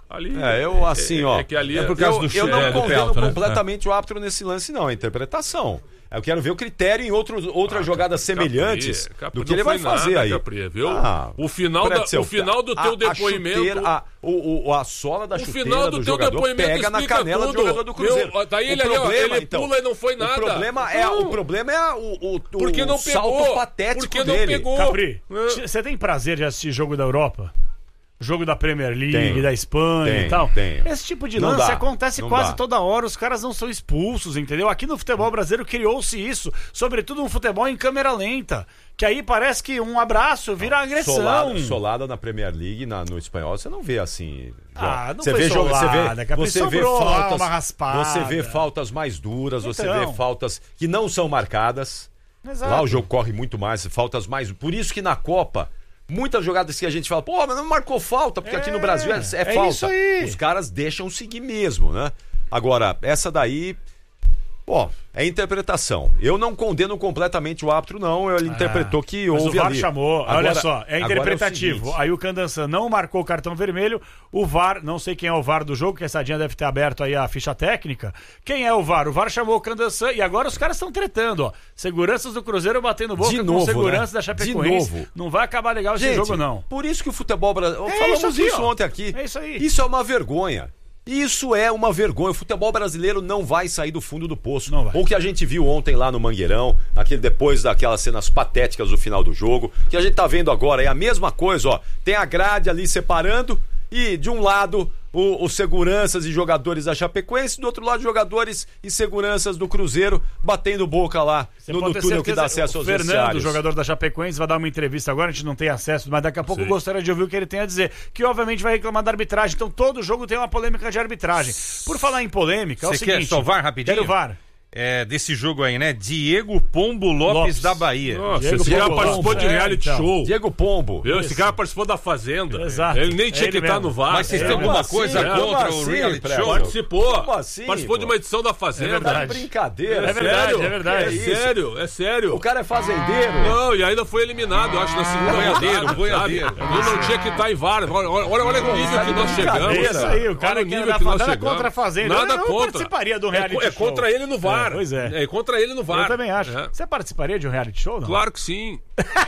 Speaker 6: Ali,
Speaker 5: É, eu assim,
Speaker 6: é,
Speaker 5: ó.
Speaker 6: É, que ali
Speaker 8: é por
Speaker 6: é-
Speaker 8: causa
Speaker 5: eu,
Speaker 8: do
Speaker 5: eu não
Speaker 8: é, do
Speaker 5: condeno
Speaker 8: Pelto, né?
Speaker 5: completamente o árbitro nesse lance, não. A interpretação. Eu quero ver o critério em outros, outras
Speaker 6: Ah,
Speaker 5: jogadas
Speaker 6: Capri,
Speaker 5: semelhantes
Speaker 6: Capri,
Speaker 5: do que
Speaker 6: não
Speaker 5: ele vai
Speaker 6: foi nada,
Speaker 5: fazer aí.
Speaker 6: Capri, viu?
Speaker 5: Ah,
Speaker 6: o final, da,
Speaker 5: Pretzel,
Speaker 6: o final do teu
Speaker 5: a-
Speaker 6: depoimento.
Speaker 5: A, chuteira, a, o, o- a sola da
Speaker 6: O
Speaker 5: chuteira
Speaker 6: final do
Speaker 5: do
Speaker 6: teu
Speaker 5: jogador
Speaker 6: depoimento
Speaker 5: pega na
Speaker 6: explica
Speaker 5: canela
Speaker 6: tudo.
Speaker 5: do jogador do Cruzeiro.
Speaker 6: Meu, tá aí
Speaker 5: o
Speaker 6: ele ali, ó,
Speaker 5: problema,
Speaker 6: ele
Speaker 5: então,
Speaker 6: pula e não foi nada.
Speaker 5: O problema é,
Speaker 6: Não.
Speaker 5: o, problema é o, o,
Speaker 6: Porque
Speaker 5: o
Speaker 6: não
Speaker 5: salto
Speaker 6: pegou.
Speaker 5: patético
Speaker 6: Porque não
Speaker 5: dele.
Speaker 6: pegou.
Speaker 7: Capri,
Speaker 6: É.
Speaker 7: você tem prazer de assistir jogo da Europa? Jogo da Premier League,
Speaker 5: Tenho.
Speaker 7: da Espanha
Speaker 5: Tenho,
Speaker 7: e tal.
Speaker 5: tenho.
Speaker 7: Esse tipo de
Speaker 5: Não
Speaker 7: lance
Speaker 5: dá,
Speaker 7: acontece
Speaker 5: não
Speaker 7: quase
Speaker 5: dá.
Speaker 7: toda hora, os caras não são expulsos, entendeu? Aqui no futebol brasileiro criou-se isso, sobretudo no futebol em câmera lenta, que aí parece que um abraço vira agressão.
Speaker 5: Solada, solada na Premier League, na- no espanhol, você não vê assim.
Speaker 7: Ah, não
Speaker 5: você
Speaker 7: foi
Speaker 5: vê jogo,
Speaker 7: solada,
Speaker 5: você vê,
Speaker 7: Capri,
Speaker 5: você vê
Speaker 7: sobrou lá
Speaker 5: faltas,
Speaker 7: uma raspada.
Speaker 5: você vê faltas mais duras, você
Speaker 7: Então.
Speaker 5: vê faltas que não são marcadas.
Speaker 7: Exato.
Speaker 5: Lá o jogo corre muito mais, faltas mais. Por isso que na Copa, muitas jogadas que a gente fala, pô, mas não marcou falta, porque
Speaker 7: É,
Speaker 5: aqui no Brasil é, é
Speaker 7: é
Speaker 5: falta.
Speaker 7: isso aí.
Speaker 5: Os caras deixam seguir mesmo, né? Agora, essa daí. Bom, é interpretação. Eu não condeno completamente o árbitro, não. Ele interpretou que
Speaker 7: Mas
Speaker 5: houve
Speaker 7: o V A R
Speaker 5: ali.
Speaker 7: chamou,
Speaker 5: Agora-
Speaker 7: olha só, é
Speaker 5: agora
Speaker 7: interpretativo.
Speaker 5: o seguinte,
Speaker 7: Aí o Candançan não marcou o cartão vermelho, o V A R, não sei quem é o V A R do jogo, que a Sadinha deve ter aberto aí a ficha técnica. Quem é o V A R? O V A R chamou o Candançan e agora os caras estão tretando, ó. Seguranças do Cruzeiro batendo boca
Speaker 5: De
Speaker 7: com
Speaker 5: novo,
Speaker 7: segurança
Speaker 5: né?
Speaker 7: da
Speaker 5: De
Speaker 7: Chapecoense.
Speaker 5: novo.
Speaker 7: Não vai acabar legal esse
Speaker 5: Gente,
Speaker 7: jogo, não.
Speaker 5: Por isso que o futebol brasileiro.
Speaker 7: É
Speaker 5: Falamos
Speaker 7: isso aqui,
Speaker 5: isso
Speaker 7: ó.
Speaker 5: ontem aqui.
Speaker 7: É isso aí.
Speaker 5: Isso é uma vergonha. Isso é uma vergonha. O futebol brasileiro não vai sair do fundo do poço.
Speaker 7: Não vai.
Speaker 5: O que a gente viu ontem lá no Mangueirão, aquele depois daquelas cenas patéticas do final do jogo, que a gente tá vendo agora é a mesma coisa, ó. Tem a grade ali separando e de um lado o- os seguranças e jogadores da Chapecoense, do outro lado jogadores e seguranças do Cruzeiro batendo boca lá
Speaker 7: Você
Speaker 5: no,
Speaker 7: pode
Speaker 5: no
Speaker 7: ter
Speaker 5: túnel que
Speaker 7: certeza,
Speaker 5: dá acesso
Speaker 7: o
Speaker 5: aos
Speaker 7: Fernando,
Speaker 5: vestiários.
Speaker 7: jogador da Chapecoense, vai dar uma entrevista agora, a gente não tem acesso, mas daqui a pouco
Speaker 6: Sim.
Speaker 7: eu gostaria de ouvir o que ele tem a dizer, que obviamente vai reclamar da arbitragem, então todo jogo tem uma polêmica de arbitragem. Por falar em polêmica, é o
Speaker 8: Você
Speaker 7: seguinte...
Speaker 8: quer só V A R rapidinho?
Speaker 7: Quero V A R.
Speaker 8: É, desse jogo aí, né? Diego Pombo Lopes,
Speaker 7: Lopes.
Speaker 8: da Bahia.
Speaker 6: Nossa,
Speaker 7: Diego
Speaker 6: esse cara
Speaker 7: Pombo
Speaker 6: participou
Speaker 7: Lopes.
Speaker 6: de reality
Speaker 7: É, então.
Speaker 6: show.
Speaker 5: Diego Pombo.
Speaker 6: Viu? Esse cara participou da Fazenda.
Speaker 7: Exato.
Speaker 6: Ele nem tinha
Speaker 7: É
Speaker 6: que
Speaker 7: ele
Speaker 6: estar
Speaker 7: mesmo.
Speaker 6: no V A R.
Speaker 8: Mas vocês
Speaker 7: É,
Speaker 8: têm alguma
Speaker 5: assim,
Speaker 8: coisa
Speaker 5: como
Speaker 8: contra
Speaker 5: assim,
Speaker 8: o reality
Speaker 5: Prédio?
Speaker 8: show?
Speaker 6: Participou.
Speaker 5: Como assim,
Speaker 6: Participou
Speaker 5: pô?
Speaker 6: de uma edição da Fazenda.
Speaker 7: É verdade.
Speaker 5: Tá de brincadeira.
Speaker 7: É verdade,
Speaker 6: sério?
Speaker 7: é verdade.
Speaker 6: É
Speaker 5: isso?
Speaker 6: sério, é sério.
Speaker 5: O cara é fazendeiro.
Speaker 6: Não, e ainda foi eliminado, eu acho, na segunda
Speaker 8: boiadeiro,
Speaker 6: rodada,
Speaker 8: boiadeiro.
Speaker 6: sabe? Ele não tinha que estar em V A R. Olha, olha, olha o nível que nós chegamos.
Speaker 7: É isso aí, o cara
Speaker 6: Olha
Speaker 7: que
Speaker 6: nível
Speaker 7: era da
Speaker 6: que nós
Speaker 7: Fazenda
Speaker 6: chegamos.
Speaker 7: contra a Fazenda.
Speaker 6: Nada
Speaker 7: Eu não
Speaker 6: contra.
Speaker 7: participaria do
Speaker 6: É
Speaker 7: reality
Speaker 6: co- É,
Speaker 7: show.
Speaker 6: contra ele no V A R.
Speaker 7: É, pois é.
Speaker 6: É contra ele no V A R.
Speaker 7: Eu também acho.
Speaker 6: É.
Speaker 7: Você participaria de um reality show, não?
Speaker 6: Claro que sim.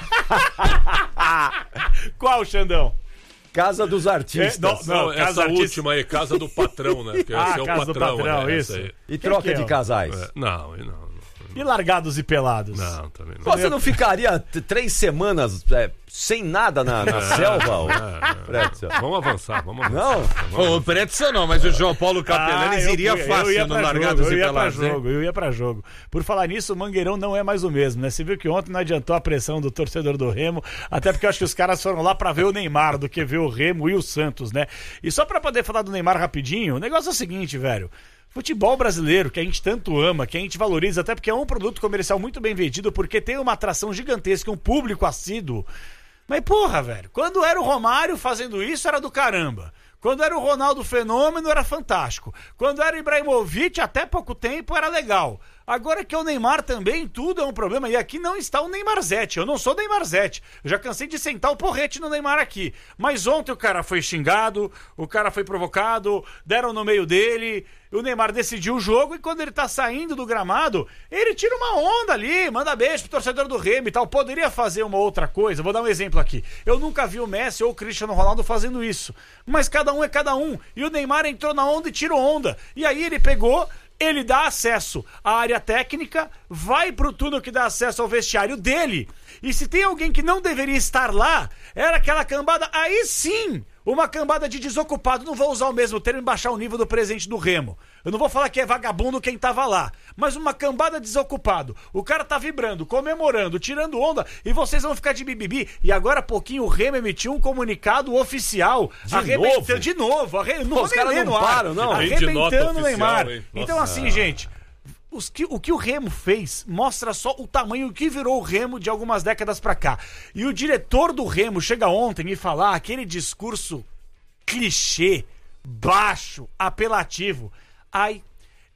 Speaker 7: Qual, Xandão?
Speaker 5: Casa dos artistas.
Speaker 7: É, não,
Speaker 6: Não,
Speaker 7: não,
Speaker 6: essa
Speaker 7: casa artista-
Speaker 6: última aí, casa do patrão, né? Porque
Speaker 7: Ah,
Speaker 6: esse é o
Speaker 7: casa do
Speaker 6: patrão,
Speaker 7: patrão,
Speaker 6: né?
Speaker 7: isso.
Speaker 6: Essa aí.
Speaker 5: E troca
Speaker 7: que é,
Speaker 5: de
Speaker 7: ó?
Speaker 5: casais.
Speaker 6: É, Não, e não.
Speaker 7: E largados e pelados?
Speaker 6: Não, também não.
Speaker 5: Pô, Você não ficaria t- três semanas é, sem nada na, na selva, ô? Pretzel?
Speaker 6: Vamos avançar, vamos avançar.
Speaker 5: Não?
Speaker 8: O Pretzel não, mas o João Paulo Capelanes
Speaker 7: eu
Speaker 8: iria
Speaker 7: fui-
Speaker 8: fácil
Speaker 7: eu ia
Speaker 8: no
Speaker 7: pra
Speaker 8: Largados
Speaker 7: jogo,
Speaker 8: e
Speaker 7: eu ia pra
Speaker 8: Pelados, hein?
Speaker 7: jogo, eu ia pra jogo. Por falar nisso, o Mangueirão não é mais o mesmo, né? Você viu que ontem não adiantou a pressão do torcedor do Remo, até porque eu acho que os caras foram lá pra ver o Neymar do que ver o Remo e o Santos, né? E só pra poder falar do Neymar rapidinho, o negócio é o seguinte, velho. Futebol brasileiro, que a gente tanto ama, que a gente valoriza, até porque é um produto comercial muito bem vendido, porque tem uma atração gigantesca, um público assíduo. Mas porra, velho, quando era o Romário fazendo isso, era do caramba. Quando era o Ronaldo Fenômeno, era fantástico. Quando era o Ibrahimovic, até pouco tempo, era legal. Agora que é o Neymar também, tudo é um problema. E aqui não está o Neymarzete. Eu não sou Neymarzete. Eu já cansei de sentar o porrete no Neymar aqui. Mas ontem o cara foi xingado, o cara foi provocado, deram no meio dele. O Neymar decidiu o jogo e quando ele tá saindo do gramado, ele tira uma onda ali, manda beijo pro torcedor do Remo e tal. Poderia fazer uma outra coisa. Vou dar um exemplo aqui. Eu nunca vi o Messi ou o Cristiano Ronaldo fazendo isso. Mas cada um é cada um. E o Neymar entrou na onda e tirou onda. E aí ele pegou... Ele dá acesso à área técnica, vai pro túnel que dá acesso ao vestiário dele. E se tem alguém que não deveria estar lá, era aquela cambada, aí sim, uma cambada de desocupado. Não vou usar o mesmo termo e baixar o nível do presente do Remo. Eu não vou falar que é vagabundo quem tava lá, mas uma cambada desocupado. O cara tá vibrando, comemorando, tirando onda e vocês vão ficar de bibibi. E agora há pouquinho o Remo emitiu um comunicado oficial.
Speaker 5: De
Speaker 7: arrebentando
Speaker 5: novo?
Speaker 7: de novo. Arre... Não
Speaker 5: Pô,
Speaker 7: vou
Speaker 5: os
Speaker 7: nem
Speaker 5: caras
Speaker 7: ler
Speaker 5: não
Speaker 7: no ar.
Speaker 5: param, não.
Speaker 6: Vem de nota
Speaker 7: Arrebentando o Neymar.
Speaker 6: oficial, hein?
Speaker 7: Então
Speaker 6: Nossa.
Speaker 7: assim, gente... Os que, o que o Remo fez mostra só o tamanho que virou o Remo de algumas décadas pra cá. E o diretor do Remo chega ontem e falar aquele discurso clichê, baixo, apelativo. Ai,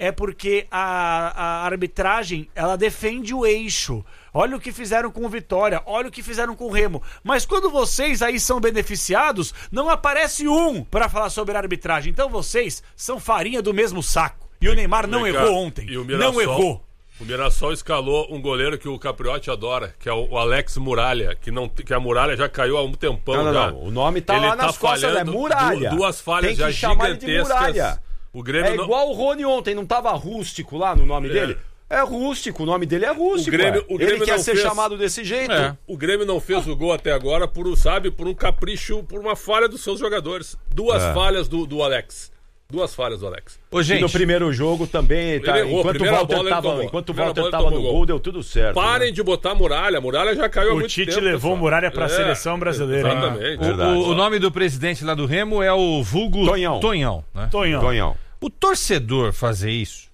Speaker 7: é porque a, a arbitragem, ela defende o eixo. Olha o que fizeram com o Vitória, olha o que fizeram com o Remo. Mas quando vocês aí são beneficiados, não aparece um para falar sobre a arbitragem. Então vocês são farinha do mesmo saco. E o Neymar não
Speaker 6: Vem cá,
Speaker 7: errou ontem.
Speaker 6: e o Mirassol-
Speaker 7: Não errou.
Speaker 6: O Mirassol escalou um goleiro que o Capriotti adora, que é o Alex Muralha, que, não, que a Muralha já caiu há um tempão.
Speaker 5: Não, não,
Speaker 6: já.
Speaker 5: não. O nome tá
Speaker 6: Ele
Speaker 5: lá nas costas, é
Speaker 6: falhando
Speaker 5: Muralha.
Speaker 6: du- Duas falhas
Speaker 5: Tem que
Speaker 6: já
Speaker 5: chamar ele de
Speaker 6: gigantescas.
Speaker 5: Muralha.
Speaker 6: O Grêmio
Speaker 5: É
Speaker 6: não-
Speaker 5: igual o Rony ontem, não tava rústico lá no nome
Speaker 6: É.
Speaker 5: dele? É rústico, o nome dele é rústico.
Speaker 6: O Grêmio-
Speaker 5: ué.
Speaker 6: o Grêmio
Speaker 5: ele quer
Speaker 6: não
Speaker 5: ser
Speaker 6: fez-
Speaker 5: chamado desse jeito.
Speaker 8: É.
Speaker 6: O Grêmio não fez o gol até agora por, sabe, por um capricho, por uma falha dos seus jogadores. Duas
Speaker 5: É.
Speaker 6: falhas do, do Alex. Duas falhas do Alex.
Speaker 8: Ô,
Speaker 5: E
Speaker 8: gente,
Speaker 5: no primeiro jogo também, tá,
Speaker 6: Ele errou,
Speaker 5: enquanto o
Speaker 6: primeira
Speaker 5: Walter
Speaker 6: bola ele
Speaker 5: tava,
Speaker 6: tomou.
Speaker 5: enquanto o
Speaker 6: Primeira
Speaker 5: Walter
Speaker 6: bola ele
Speaker 5: tava no
Speaker 6: tomou
Speaker 5: gol,
Speaker 6: gol.
Speaker 5: deu tudo certo.
Speaker 6: Parem
Speaker 5: né?
Speaker 6: de botar a Muralha. A Muralha já caiu há
Speaker 7: O
Speaker 6: muito
Speaker 7: Tite
Speaker 6: tempo.
Speaker 7: levou
Speaker 6: pessoal.
Speaker 7: Muralha pra
Speaker 6: É,
Speaker 7: seleção brasileira. hein?
Speaker 6: Exatamente.
Speaker 8: o,
Speaker 5: Verdade.
Speaker 8: o- o nome do presidente lá do Remo é o vulgo
Speaker 5: Tonhão.
Speaker 8: Tonhão, né?
Speaker 7: Tonhão.
Speaker 5: Tonhão.
Speaker 8: O torcedor fazer isso,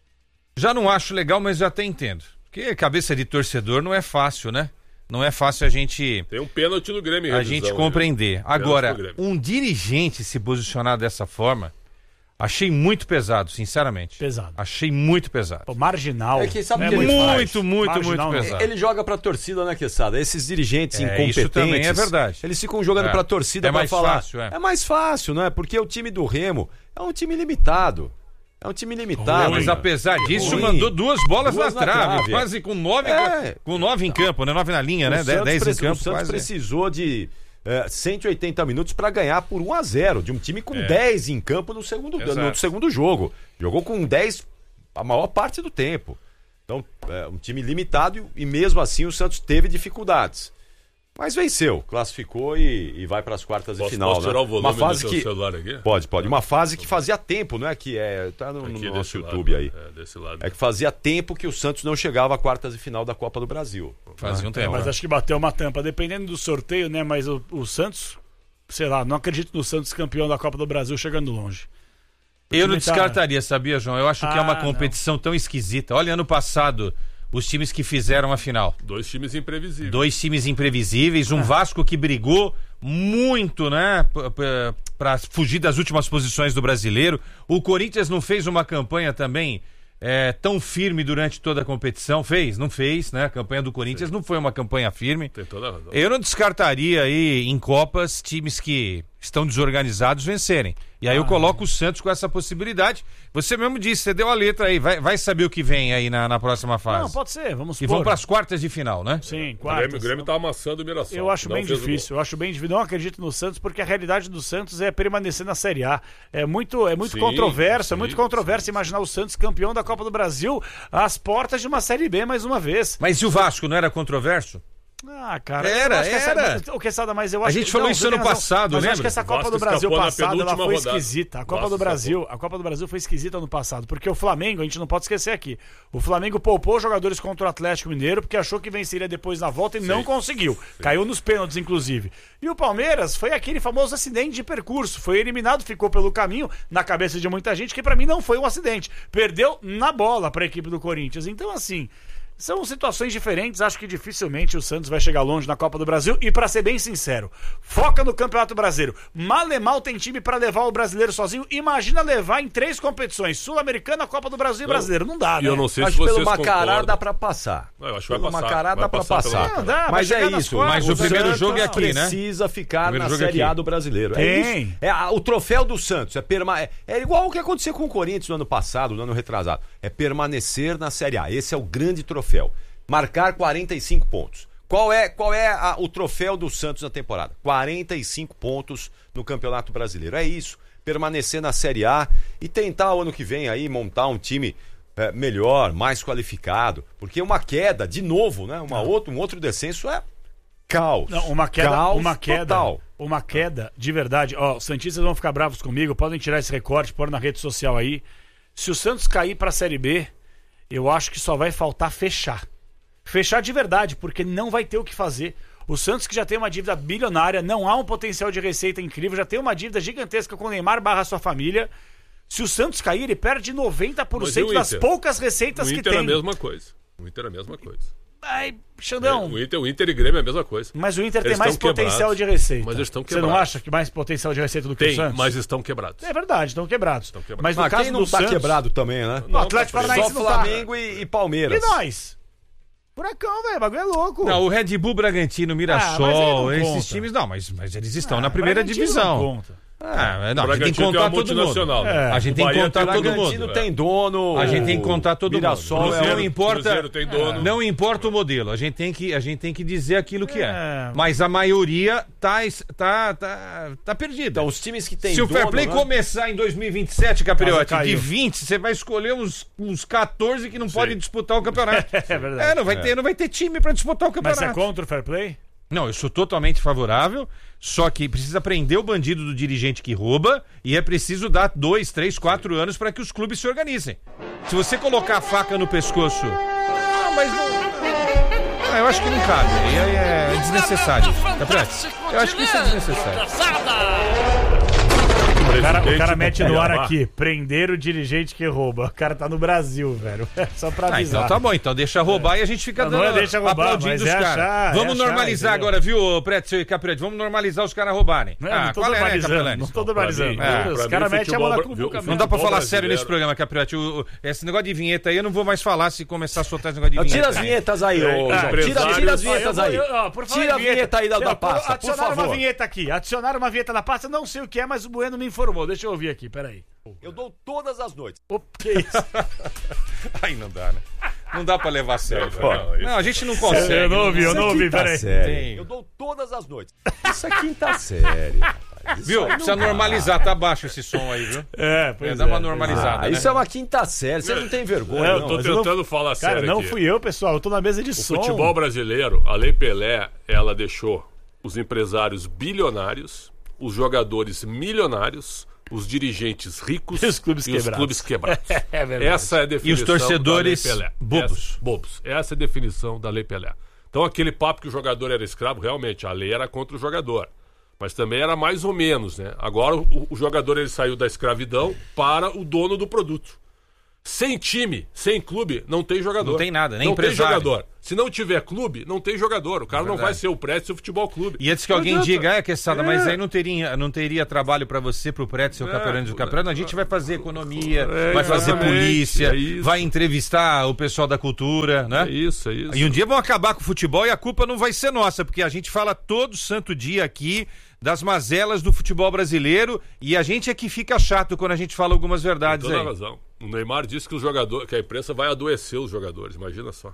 Speaker 8: já não acho legal, mas já até entendo. Porque cabeça de torcedor não é fácil, né? Não é fácil a gente,
Speaker 6: Tem um pênalti no Grêmio. em
Speaker 8: a
Speaker 6: revisão,
Speaker 8: gente
Speaker 6: né?
Speaker 8: compreender. Agora,
Speaker 6: pro Grêmio.
Speaker 8: um dirigente se posicionar dessa forma, achei muito pesado, sinceramente.
Speaker 7: Pesado.
Speaker 8: Achei muito pesado.
Speaker 7: Pô, marginal.
Speaker 5: É que sabe
Speaker 7: Não
Speaker 5: o que ele
Speaker 7: muito
Speaker 5: faz?
Speaker 8: Muito, muito, muito
Speaker 7: Marginal, não.
Speaker 8: pesado.
Speaker 5: Ele joga pra torcida, né, Quesada? Esses dirigentes
Speaker 8: É,
Speaker 5: incompetentes.
Speaker 8: isso também é verdade.
Speaker 5: Eles ficam jogando
Speaker 8: É.
Speaker 5: pra torcida
Speaker 8: É
Speaker 5: pra
Speaker 8: mais
Speaker 5: falar.
Speaker 8: fácil, é.
Speaker 5: mais fácil, né? Porque o time do Remo é um time limitado. É um time limitado.
Speaker 8: Mas apesar disso,
Speaker 5: Ruim.
Speaker 8: mandou duas bolas
Speaker 5: Duas
Speaker 8: na
Speaker 5: na
Speaker 8: trave,
Speaker 5: trave,
Speaker 8: quase com nove,
Speaker 5: É.
Speaker 8: com nove em campo, né? Nove na linha,
Speaker 5: O
Speaker 8: né?
Speaker 5: Santos
Speaker 8: Dez em
Speaker 5: preci-
Speaker 8: campo,
Speaker 5: o Santos
Speaker 8: quase.
Speaker 5: precisou de é, cento e oitenta minutos pra ganhar por um a zero, de um time com dez em campo no segundo,
Speaker 8: Exato.
Speaker 5: no segundo jogo. Jogou com dez a maior parte do tempo. Então, é um time limitado e, e mesmo assim o Santos teve dificuldades. Mas venceu, classificou e, e vai para as quartas de
Speaker 6: Posso,
Speaker 5: final.
Speaker 6: posso
Speaker 5: né?
Speaker 6: tirar o volume
Speaker 5: Uma fase
Speaker 6: do teu
Speaker 5: que
Speaker 6: celular aqui?
Speaker 5: pode, pode. Uma fase que fazia tempo, né? Que é tá no, no
Speaker 6: Aqui
Speaker 5: nosso
Speaker 6: desse
Speaker 5: YouTube
Speaker 6: lado,
Speaker 5: aí.
Speaker 6: É, desse lado.
Speaker 5: É que fazia tempo que o Santos não chegava à quartas de final da Copa do Brasil.
Speaker 8: Fazia um
Speaker 7: É,
Speaker 8: tempo.
Speaker 7: mas
Speaker 8: né?
Speaker 7: acho que bateu uma tampa, dependendo do sorteio, né? Mas o, o Santos, sei lá, não acredito no Santos campeão da Copa do Brasil chegando longe.
Speaker 8: Eu não
Speaker 7: time tá-
Speaker 8: descartaria, sabia, João? Eu acho que é uma
Speaker 7: Ah,
Speaker 8: competição tão esquisita. Olha, ano passado, os times que fizeram a final.
Speaker 6: Dois times imprevisíveis.
Speaker 8: Dois times imprevisíveis, um Vasco que brigou muito, né, p- p- pra fugir das últimas posições do Brasileiro. O Corinthians não fez uma campanha também é, tão firme durante toda a competição. Fez? Não fez, né? A campanha do Corinthians não foi uma campanha firme.
Speaker 6: Tem toda a razão.
Speaker 8: Eu não descartaria aí em Copas times que estão desorganizados vencerem. E aí eu coloco o Santos com essa possibilidade. Você mesmo disse, você deu a letra aí, vai, vai saber o que vem aí na, na próxima fase.
Speaker 7: Não, pode ser, vamos
Speaker 8: E vão
Speaker 7: supor.
Speaker 8: para as quartas de final, né?
Speaker 7: Sim,
Speaker 6: O Grêmio,
Speaker 7: quartas.
Speaker 6: o Grêmio tá amassando o Mirassol.
Speaker 7: Eu acho
Speaker 6: Não
Speaker 7: bem
Speaker 6: fez o
Speaker 7: difícil,
Speaker 6: gol.
Speaker 7: eu acho bem difícil. Não acredito no Santos porque a realidade do Santos é permanecer na Série A. É muito, é muito
Speaker 6: Sim,
Speaker 7: controverso, é
Speaker 6: sim,
Speaker 7: muito controverso
Speaker 6: sim.
Speaker 7: imaginar o Santos campeão da Copa do Brasil às portas de uma Série B mais uma vez.
Speaker 8: Mas e o Vasco, não era controverso?
Speaker 7: Ah, cara.
Speaker 8: Era,
Speaker 7: eu acho que essa-
Speaker 8: era.
Speaker 7: o que sabe, mas eu acho
Speaker 8: A gente
Speaker 7: que-
Speaker 8: falou
Speaker 7: não,
Speaker 8: isso
Speaker 7: você
Speaker 8: ano
Speaker 7: tem razão,
Speaker 8: passado,
Speaker 7: mas eu acho
Speaker 8: lembra?
Speaker 7: que essa
Speaker 6: O
Speaker 7: Copa
Speaker 6: Vasco
Speaker 7: do Brasil
Speaker 6: escapou na
Speaker 7: passada ela
Speaker 6: penúltima
Speaker 7: foi
Speaker 6: rodada.
Speaker 7: esquisita. A
Speaker 6: O
Speaker 7: Copa
Speaker 6: Vasco
Speaker 7: do Brasil, a Copa do Brasil foi esquisita ano passado, porque o Flamengo, a gente não pode esquecer aqui. O Flamengo poupou jogadores contra o Atlético Mineiro porque achou que venceria depois na volta e não conseguiu. Caiu nos pênaltis, inclusive. E o Palmeiras foi aquele famoso acidente de percurso. Foi eliminado, ficou pelo caminho, na cabeça de muita gente, que pra mim não foi um acidente. Perdeu na bola pra equipe do Corinthians. Então, assim, são situações diferentes. Acho que dificilmente o Santos vai chegar longe na Copa do Brasil. E pra ser bem sincero, foca no Campeonato Brasileiro. Mal e mal tem time pra levar o brasileiro sozinho. Imagina levar em três competições: Sul-Americana, Copa do Brasil e Brasileiro. Não dá,
Speaker 6: E
Speaker 7: né?
Speaker 6: eu não sei
Speaker 5: Acho
Speaker 6: se
Speaker 5: que
Speaker 6: vocês
Speaker 5: pelo Macará
Speaker 6: concordam.
Speaker 5: dá pra passar.
Speaker 6: Não, eu acho que vai
Speaker 5: Pelo
Speaker 6: passar.
Speaker 5: Macará
Speaker 6: Vai
Speaker 5: dá pra
Speaker 6: passar pelo
Speaker 5: passar.
Speaker 6: Macará.
Speaker 7: Não, dá, vai
Speaker 5: Mas
Speaker 7: chegar
Speaker 5: é
Speaker 7: nas
Speaker 5: isso.
Speaker 7: quartas.
Speaker 8: Mas o primeiro
Speaker 5: Santos
Speaker 8: jogo é aqui, né?
Speaker 5: precisa ficar
Speaker 8: Primeiro
Speaker 5: na
Speaker 8: jogo é
Speaker 5: Série
Speaker 8: aqui.
Speaker 5: A do Brasileiro. É
Speaker 7: Tem.
Speaker 5: isso. É a- o troféu do Santos. É, perma... é, é igual o que aconteceu com o Corinthians no ano passado, no ano retrasado. É permanecer na Série A. Esse é o grande troféu. Marcar quarenta e cinco pontos. Qual é, qual é a- o troféu do Santos na temporada? quarenta e cinco pontos no Campeonato Brasileiro. É isso. Permanecer na Série A e tentar o ano que vem aí montar um time é, melhor, mais qualificado. Porque uma queda, de novo, né? Uma outro, um outro descenso é caos.
Speaker 7: Não, uma queda,
Speaker 5: Caos
Speaker 7: uma queda,
Speaker 5: total.
Speaker 7: uma queda de verdade. Ó, os santistas vão ficar bravos comigo, podem tirar esse recorte, pôr na rede social aí. Se o Santos cair pra Série B, eu acho que só vai faltar fechar. Fechar de verdade, porque não vai ter o que fazer. O Santos, que já tem uma dívida bilionária, não há um potencial de receita incrível, já tem uma dívida gigantesca com o Neymar barra sua família. Se o Santos cair, ele perde noventa por cento
Speaker 6: Mas e o
Speaker 7: das
Speaker 6: Inter?
Speaker 7: poucas receitas
Speaker 6: O
Speaker 7: que
Speaker 6: Inter é
Speaker 7: tem.
Speaker 6: a mesma coisa. O Inter é a mesma coisa.
Speaker 7: Ai, Xandão.
Speaker 6: O Inter, o Inter e Grêmio é a mesma coisa.
Speaker 7: Mas o Inter
Speaker 6: Eles
Speaker 7: tem mais
Speaker 6: estão
Speaker 7: potencial
Speaker 6: quebrados,
Speaker 7: de receita.
Speaker 6: mas eles estão
Speaker 7: Você não
Speaker 6: quebrados.
Speaker 7: acha que mais potencial de receita do que
Speaker 6: Tem,
Speaker 7: o Santos?
Speaker 6: mas estão quebrados.
Speaker 7: É verdade, estão quebrados.
Speaker 6: Estão quebrados.
Speaker 7: Mas no
Speaker 5: Mas
Speaker 7: caso
Speaker 5: quem
Speaker 7: do
Speaker 5: não tá
Speaker 7: Santos...
Speaker 5: quebrado também, né?
Speaker 7: O Atlético
Speaker 6: Não, tá
Speaker 7: Paranaense
Speaker 5: Só
Speaker 7: não tá.
Speaker 5: Flamengo e, e Palmeiras.
Speaker 7: E nós? Furacão, velho, o bagulho é louco.
Speaker 8: Não, o Red Bull, Bragantino, Mirassol,
Speaker 7: Ah, mas aí não
Speaker 8: esses
Speaker 7: conta.
Speaker 8: times, não, mas, mas eles estão
Speaker 7: Ah,
Speaker 8: na primeira
Speaker 7: Bragantino
Speaker 8: divisão.
Speaker 7: não conta.
Speaker 8: Ah, não,
Speaker 6: O
Speaker 8: a gente tem que
Speaker 6: Bragantino tem
Speaker 8: contar
Speaker 6: uma
Speaker 8: todo mundo.
Speaker 6: multinacional, né?
Speaker 8: A gente
Speaker 6: O
Speaker 8: tem que
Speaker 6: Bahia
Speaker 8: contar
Speaker 6: tem
Speaker 8: todo
Speaker 5: Bragantino
Speaker 8: mundo.
Speaker 5: tem dono.
Speaker 8: A gente tem que contar todo
Speaker 5: Mirassol
Speaker 8: mundo.
Speaker 5: é
Speaker 8: Não
Speaker 5: o-
Speaker 8: importa,
Speaker 6: Cruzeiro tem dono.
Speaker 8: não importa o modelo. A gente tem que, a gente tem que dizer aquilo que é.
Speaker 7: É.
Speaker 8: Mas a maioria tá, tá, tá, tá perdida.
Speaker 5: Então, os times que tem
Speaker 8: Se o
Speaker 5: dono,
Speaker 8: Fair Play
Speaker 5: né?
Speaker 8: começar em dois mil e vinte e sete, Capriotti,
Speaker 7: Casa
Speaker 8: de
Speaker 7: caiu.
Speaker 8: vinte, você vai escolher uns, uns catorze que não podem disputar o campeonato.
Speaker 7: É verdade.
Speaker 8: É, não vai, Ter, não vai ter time pra disputar o
Speaker 7: Mas
Speaker 8: campeonato.
Speaker 7: você é contra o fair play?
Speaker 8: Não, eu sou totalmente favorável, só que precisa prender o bandido do dirigente que rouba e é preciso dar dois, três, quatro anos para que os clubes se organizem. Se você colocar a faca no pescoço... Ah, mas não... Ah, eu acho que não cabe. E aí é desnecessário. Tá certo? Eu acho que isso é desnecessário.
Speaker 7: O cara, o cara
Speaker 6: Presidente
Speaker 7: mete
Speaker 6: do
Speaker 7: no ar
Speaker 6: Cuiabá.
Speaker 7: aqui, prender o dirigente que rouba. O cara tá no Brasil, velho. Só pra
Speaker 8: Ah,
Speaker 7: avisar.
Speaker 8: então tá bom, então deixa roubar e a gente fica
Speaker 7: Não,
Speaker 8: dando,
Speaker 7: não é deixa roubar,
Speaker 8: aplaudindo
Speaker 7: mas
Speaker 8: os
Speaker 7: é
Speaker 8: caras.
Speaker 7: achar, é
Speaker 8: Vamos
Speaker 7: achar,
Speaker 8: normalizar
Speaker 7: entendeu?
Speaker 8: agora, viu, Prédio e Caprete? Vamos normalizar os caras roubarem.
Speaker 7: Não, não tô
Speaker 8: qual é, né,
Speaker 7: normalizando,
Speaker 8: Capelani?
Speaker 7: não tô normalizando.
Speaker 6: Pra mim,
Speaker 8: é,
Speaker 7: Os
Speaker 6: pra
Speaker 7: caras
Speaker 6: mim,
Speaker 7: metem a mão na
Speaker 6: futebol-
Speaker 7: cubuca.
Speaker 6: viu-
Speaker 8: Não dá pra
Speaker 6: Futebol
Speaker 8: falar sério
Speaker 6: brasileiro.
Speaker 8: nesse programa, Capriotti. O- o- Esse negócio de vinheta aí eu não vou mais falar se começar a soltar esse negócio de
Speaker 5: Não,
Speaker 8: vinheta.
Speaker 5: tira as vinhetas aí, ô.
Speaker 6: Ah,
Speaker 5: João. Tira,
Speaker 6: empresários-
Speaker 5: tira as
Speaker 7: Ó, eu
Speaker 5: vinhetas
Speaker 7: vou-
Speaker 5: aí.
Speaker 7: eu- ó, por falar
Speaker 5: Tira
Speaker 7: em
Speaker 5: a vinheta aí da,
Speaker 7: Eu-
Speaker 5: da pasta, por
Speaker 7: Adicionaram uma
Speaker 5: favor.
Speaker 7: vinheta aqui. Adicionaram uma vinheta na pasta. Não sei o que é, mas o Bueno me informou. Deixa eu ouvir aqui, peraí.
Speaker 5: Eu dou todas as noites.
Speaker 7: O que é isso?
Speaker 8: Aí não dá, né? Não dá pra levar a sério.
Speaker 6: Não,
Speaker 8: Não,
Speaker 6: isso-
Speaker 8: não, a gente não consegue.
Speaker 7: Eu não ouvi, eu não ouvi,
Speaker 5: Quinta
Speaker 7: peraí.
Speaker 5: série.
Speaker 8: Tem.
Speaker 5: Eu dou todas as noites. Isso é quinta série, rapaz. Isso
Speaker 8: Viu?
Speaker 5: aí não
Speaker 8: Precisa
Speaker 5: dá.
Speaker 8: normalizar, tá baixo esse som aí, viu?
Speaker 7: É,
Speaker 8: É,
Speaker 7: pois
Speaker 8: dá
Speaker 7: é.
Speaker 8: uma normalizada,
Speaker 5: Ah,
Speaker 8: né?
Speaker 5: isso é uma quinta série. Você não tem vergonha,
Speaker 7: É, eu
Speaker 5: não.
Speaker 6: Tô
Speaker 7: Mas eu não-
Speaker 6: tentando falar
Speaker 7: Cara,
Speaker 6: sério
Speaker 7: não
Speaker 6: aqui.
Speaker 7: fui eu, pessoal. Eu tô na mesa de
Speaker 6: O
Speaker 7: som.
Speaker 6: futebol brasileiro, a Lei Pelé, ela deixou os empresários bilionários, os jogadores milionários, os dirigentes ricos
Speaker 7: E os clubes quebrados.
Speaker 6: clubes quebrados.
Speaker 7: É verdade.
Speaker 6: Essa é a definição
Speaker 8: torcedores
Speaker 6: da Lei Pelé.
Speaker 8: bobos.
Speaker 6: Essa, bobos. Essa é a definição da Lei Pelé. Então aquele papo que o jogador era escravo, realmente, a lei era contra o jogador. Mas também era mais ou menos, né? Agora o, o jogador ele saiu da escravidão para o dono do produto. Sem time, sem clube, não tem jogador.
Speaker 8: Não tem nada, nem
Speaker 6: Não
Speaker 8: empresário.
Speaker 6: tem jogador. Se não tiver clube, não tem jogador. O cara não vai ser o Prédio Futebol Clube.
Speaker 8: E antes que
Speaker 6: Não
Speaker 8: alguém
Speaker 6: adianta.
Speaker 8: diga, é, Quesada,
Speaker 6: É.
Speaker 8: mas aí não teria, não teria trabalho pra você, pro Prédio, seu
Speaker 6: É,
Speaker 8: Caperano do Caperano. A gente vai fazer economia,
Speaker 6: É,
Speaker 8: vai fazer
Speaker 6: exatamente,
Speaker 8: polícia,
Speaker 6: é isso.
Speaker 8: vai entrevistar o pessoal da cultura, né?
Speaker 6: É isso, é isso.
Speaker 8: E um dia vão acabar com o futebol e a culpa não vai ser nossa, porque a gente fala todo santo dia aqui das mazelas do futebol brasileiro e a gente é que fica chato quando a gente fala algumas
Speaker 6: Tem
Speaker 8: verdades
Speaker 6: toda a
Speaker 8: aí.
Speaker 6: razão. O Neymar disse que os jogadores, que a imprensa vai adoecer os jogadores. Imagina só.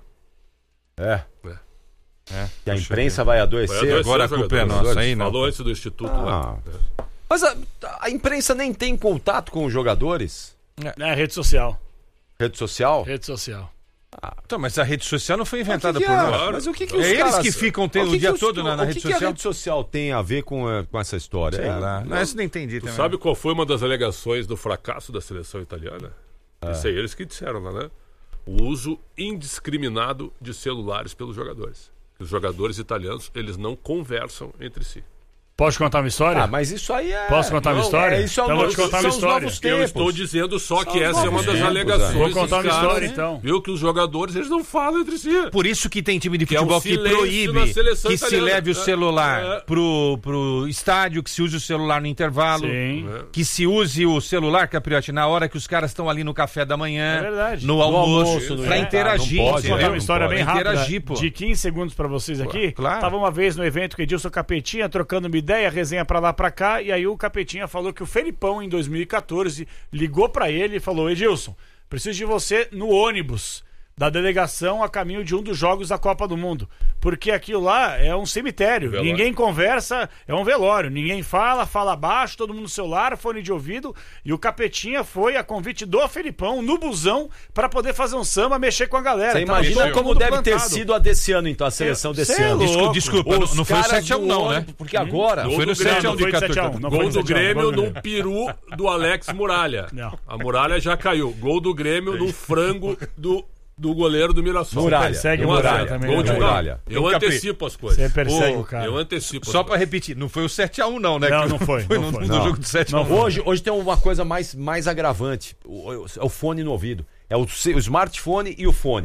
Speaker 5: É.
Speaker 6: É.
Speaker 8: É,
Speaker 5: Que a imprensa vai adoecer.
Speaker 6: Vai adoecer
Speaker 8: agora
Speaker 6: os
Speaker 8: a culpa é
Speaker 6: jogadores.
Speaker 8: nossa, aí não.
Speaker 6: Falou antes do Instituto
Speaker 5: Ah.
Speaker 6: lá.
Speaker 5: Mas a, a imprensa nem tem contato com os jogadores?
Speaker 7: É, rede social.
Speaker 5: Rede social?
Speaker 7: Rede social.
Speaker 8: Então, mas a rede social não foi inventada
Speaker 5: O que que
Speaker 8: por
Speaker 5: é?
Speaker 8: nós.
Speaker 5: Mas o que que
Speaker 8: É
Speaker 5: os
Speaker 8: eles
Speaker 5: caras-
Speaker 8: que ficam tem-
Speaker 5: o que
Speaker 8: o dia
Speaker 5: que os-
Speaker 8: todo na- na
Speaker 5: o
Speaker 8: rede
Speaker 5: que que
Speaker 8: social?
Speaker 5: a rede social tem a ver com, eh, com essa história?
Speaker 8: Sei
Speaker 5: É,
Speaker 8: lá. Não, essa nem entendi
Speaker 6: Tu
Speaker 8: também.
Speaker 6: sabe qual foi uma das alegações do fracasso da seleção italiana?
Speaker 5: É.
Speaker 6: Isso aí eles que disseram lá, né? O uso indiscriminado de celulares pelos jogadores. Os jogadores italianos, eles não conversam entre si.
Speaker 7: Pode contar uma história?
Speaker 5: Ah, mas isso aí é...
Speaker 7: Posso contar uma
Speaker 5: Não,
Speaker 7: história?
Speaker 5: É, isso é o
Speaker 7: Então vou
Speaker 5: novo-
Speaker 7: te contar uma
Speaker 5: são os
Speaker 7: história.
Speaker 5: novos
Speaker 6: Eu
Speaker 5: tempos.
Speaker 6: estou dizendo só que
Speaker 5: São
Speaker 6: essa é uma
Speaker 5: novos
Speaker 6: das
Speaker 5: tempos,
Speaker 6: alegações.
Speaker 5: é.
Speaker 7: Vou contar uma
Speaker 6: desses caras,
Speaker 7: história, então.
Speaker 6: Viu que os jogadores, eles não falam entre si.
Speaker 8: Por isso que tem time de
Speaker 6: Que é um
Speaker 8: futebol que
Speaker 6: silêncio na
Speaker 8: proíbe
Speaker 6: seleção
Speaker 8: que se
Speaker 6: italiana.
Speaker 8: leve o
Speaker 6: É,
Speaker 8: celular
Speaker 6: é.
Speaker 8: pro, pro estádio, que se use o celular no intervalo,
Speaker 7: Sim.
Speaker 8: que se use o celular, Capriotti, na hora que os caras estão ali no café da manhã,
Speaker 7: É verdade.
Speaker 8: no
Speaker 7: No
Speaker 8: almoço,
Speaker 5: almoço, no
Speaker 8: pra
Speaker 5: jantar,
Speaker 8: interagir.
Speaker 5: não pode,
Speaker 7: Vou
Speaker 8: entendeu?
Speaker 7: contar
Speaker 5: não
Speaker 7: uma história
Speaker 5: pode.
Speaker 7: bem rápida,
Speaker 8: Interagir, pô.
Speaker 7: de quinze segundos pra vocês aqui.
Speaker 8: claro.
Speaker 7: Tava uma vez no evento com o Edilson Capetinha, trocando uma ideia, resenha pra lá pra cá, e aí o Capetinha falou que o Felipão, em dois mil e quatorze, ligou pra ele e falou: Edilson, preciso de você no ônibus da delegação a caminho de um dos jogos da Copa do Mundo. Porque aquilo lá é um cemitério.
Speaker 6: Velório.
Speaker 7: Ninguém conversa, é um velório. Ninguém fala, fala baixo, todo mundo no celular, fone de ouvido. E o Capetinha foi a convite do Felipão no busão pra poder fazer um samba, mexer com a galera.
Speaker 5: Você
Speaker 7: Tava
Speaker 5: imagina
Speaker 7: todo
Speaker 5: como
Speaker 7: mundo
Speaker 5: deve ter
Speaker 7: plantado.
Speaker 5: sido a desse ano, então, a seleção
Speaker 7: Eu-
Speaker 5: desse
Speaker 7: cê é
Speaker 5: ano.
Speaker 7: louco.
Speaker 8: Desculpa, desculpa, não,
Speaker 5: Os
Speaker 8: não foi o
Speaker 5: caras
Speaker 8: sete a um
Speaker 5: do
Speaker 8: não, né?
Speaker 5: ônibus, Porque agora...
Speaker 8: Não foi no
Speaker 6: Gol do Grêmio,
Speaker 8: sete a um
Speaker 7: não
Speaker 8: de
Speaker 7: foi de sete a um,
Speaker 8: quatorze.
Speaker 7: não foi
Speaker 6: Gol
Speaker 7: de
Speaker 6: do
Speaker 7: sete a um,
Speaker 6: Grêmio
Speaker 7: gol do
Speaker 6: num peru do Alex Muralha.
Speaker 7: Não.
Speaker 6: A muralha já caiu. Gol do Grêmio num frango do, do goleiro do Mirassol.
Speaker 5: Muralha.
Speaker 7: Persegue
Speaker 6: Um
Speaker 7: o
Speaker 6: a
Speaker 7: Muralha
Speaker 6: zero.
Speaker 7: também.
Speaker 6: Gol
Speaker 7: né,
Speaker 6: de
Speaker 7: velho?
Speaker 5: Muralha.
Speaker 6: Eu
Speaker 8: Eu capei.
Speaker 6: antecipo as coisas.
Speaker 7: Você persegue
Speaker 8: Ô,
Speaker 7: o cara.
Speaker 6: Eu antecipo as
Speaker 8: Só pra
Speaker 6: coisas.
Speaker 8: repetir, não foi o sete a um não, né?
Speaker 7: Não,
Speaker 8: Que
Speaker 7: não foi,
Speaker 8: Foi
Speaker 7: não
Speaker 8: no,
Speaker 7: foi.
Speaker 8: no
Speaker 5: Não.
Speaker 8: jogo do sete a um.
Speaker 5: Hoje, hoje tem uma coisa mais, mais agravante. O, o- é o fone no ouvido. É o, ce- o smartphone e o fone.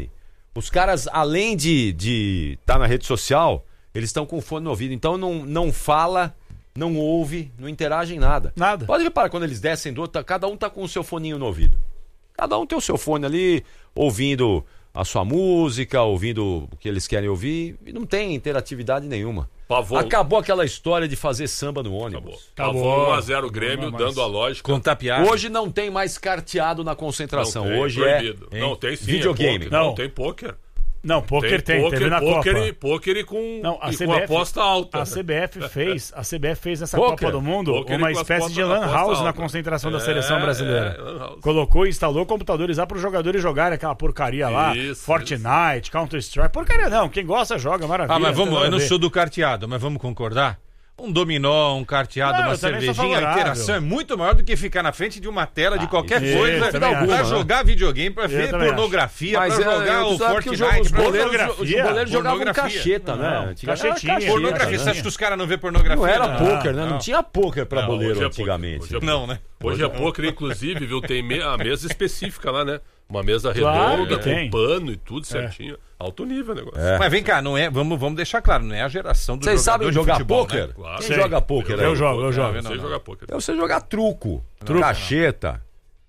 Speaker 5: Os caras, além de de estar tá na rede social, eles estão com o fone no ouvido. Então não, não fala, não ouve, não interage em nada.
Speaker 7: Nada.
Speaker 5: Pode reparar, quando eles descem do outro, cada um tá com o seu foninho no ouvido. Cada um tem o seu fone ali, ouvindo a sua música, ouvindo o que eles querem ouvir. E não tem interatividade nenhuma.
Speaker 6: Pavon.
Speaker 5: Acabou aquela história de fazer samba no ônibus.
Speaker 6: Acabou. Pavon um a zero Grêmio, dando a lógica.
Speaker 8: Contar piada.
Speaker 5: Hoje não tem mais carteado na concentração.
Speaker 6: Não tem,
Speaker 5: Hoje
Speaker 6: proibido.
Speaker 5: é
Speaker 6: Não, tem sim,
Speaker 5: videogame.
Speaker 6: É poker.
Speaker 7: Não.
Speaker 6: Não, tem pôquer.
Speaker 7: Não, pôquer tem,
Speaker 6: poker,
Speaker 7: teve na
Speaker 6: poker
Speaker 7: Copa.
Speaker 6: E, poker e com,
Speaker 7: Não, a
Speaker 6: e
Speaker 7: C
Speaker 6: com
Speaker 7: B F,
Speaker 6: aposta alta.
Speaker 7: A C B F fez, a C B F fez nessa
Speaker 5: Poker.
Speaker 7: Copa do Mundo
Speaker 6: Poker
Speaker 7: uma
Speaker 6: e com
Speaker 7: espécie
Speaker 6: aposta-
Speaker 7: de lan
Speaker 6: aposta
Speaker 7: house
Speaker 6: alta.
Speaker 7: na concentração da
Speaker 6: É,
Speaker 7: seleção brasileira.
Speaker 6: é, lan house.
Speaker 7: Colocou e instalou computadores lá para os jogadores jogarem aquela porcaria lá,
Speaker 6: Isso,
Speaker 7: Fortnite, Counter-Strike. Porcaria não, quem gosta joga, maravilha.
Speaker 8: Ah, mas vamos,
Speaker 7: não tem
Speaker 8: eu não
Speaker 7: nada a ver.
Speaker 8: sou do carteado, mas vamos concordar? Um dominó, um carteado,
Speaker 7: Não,
Speaker 8: uma
Speaker 7: eu também sou
Speaker 8: cervejinha, a
Speaker 7: favorável.
Speaker 8: interação é muito maior do que ficar na frente de uma tela de qualquer
Speaker 7: isso,
Speaker 8: coisa
Speaker 7: eu também
Speaker 8: pra
Speaker 7: acho.
Speaker 8: jogar videogame, pra
Speaker 7: Eu
Speaker 8: ver
Speaker 7: também
Speaker 8: pornografia,
Speaker 5: Mas
Speaker 8: pra
Speaker 5: é,
Speaker 8: jogar
Speaker 5: tu
Speaker 8: o
Speaker 5: sabe que
Speaker 8: Fortnite.
Speaker 5: os jogos- os
Speaker 8: pra-
Speaker 5: goleiros, os
Speaker 7: pornografia,
Speaker 5: goleiros jogavam
Speaker 8: pornografia.
Speaker 5: cacheta, né?
Speaker 7: Não,
Speaker 5: Antigamente era
Speaker 7: cachetinha,
Speaker 5: cacheta,
Speaker 8: Pornografia,
Speaker 7: né?
Speaker 8: você acha que os caras não vê pornografia?
Speaker 5: Não era
Speaker 8: Não.
Speaker 5: pôquer, né? Não,
Speaker 8: não.
Speaker 5: tinha pôquer pra
Speaker 6: Não,
Speaker 5: boleiro
Speaker 6: hoje é poker,
Speaker 5: antigamente.
Speaker 6: hoje é
Speaker 8: Não, né?
Speaker 6: Hoje é pôquer, inclusive, viu? Tem me- a mesa específica lá, né? Uma mesa
Speaker 7: Claro
Speaker 6: redonda,
Speaker 7: que
Speaker 6: com
Speaker 7: tem.
Speaker 6: pano e tudo certinho. Alto nível o negócio.
Speaker 5: É.
Speaker 8: Mas vem cá, não é, vamos, vamos deixar claro, não é a geração do
Speaker 5: Vocês
Speaker 8: jogador
Speaker 5: sabem
Speaker 8: de
Speaker 5: jogar
Speaker 8: futebol,
Speaker 5: pôquer?
Speaker 8: né?
Speaker 6: Claro.
Speaker 5: Quem
Speaker 7: Sei.
Speaker 5: joga pôquer
Speaker 7: Eu
Speaker 5: aí?
Speaker 7: jogo, eu jogo.
Speaker 6: Não,
Speaker 8: Não,
Speaker 6: sei
Speaker 8: não.
Speaker 6: jogar pôquer.
Speaker 5: É você jogar truco,
Speaker 7: Truco.
Speaker 5: cacheta.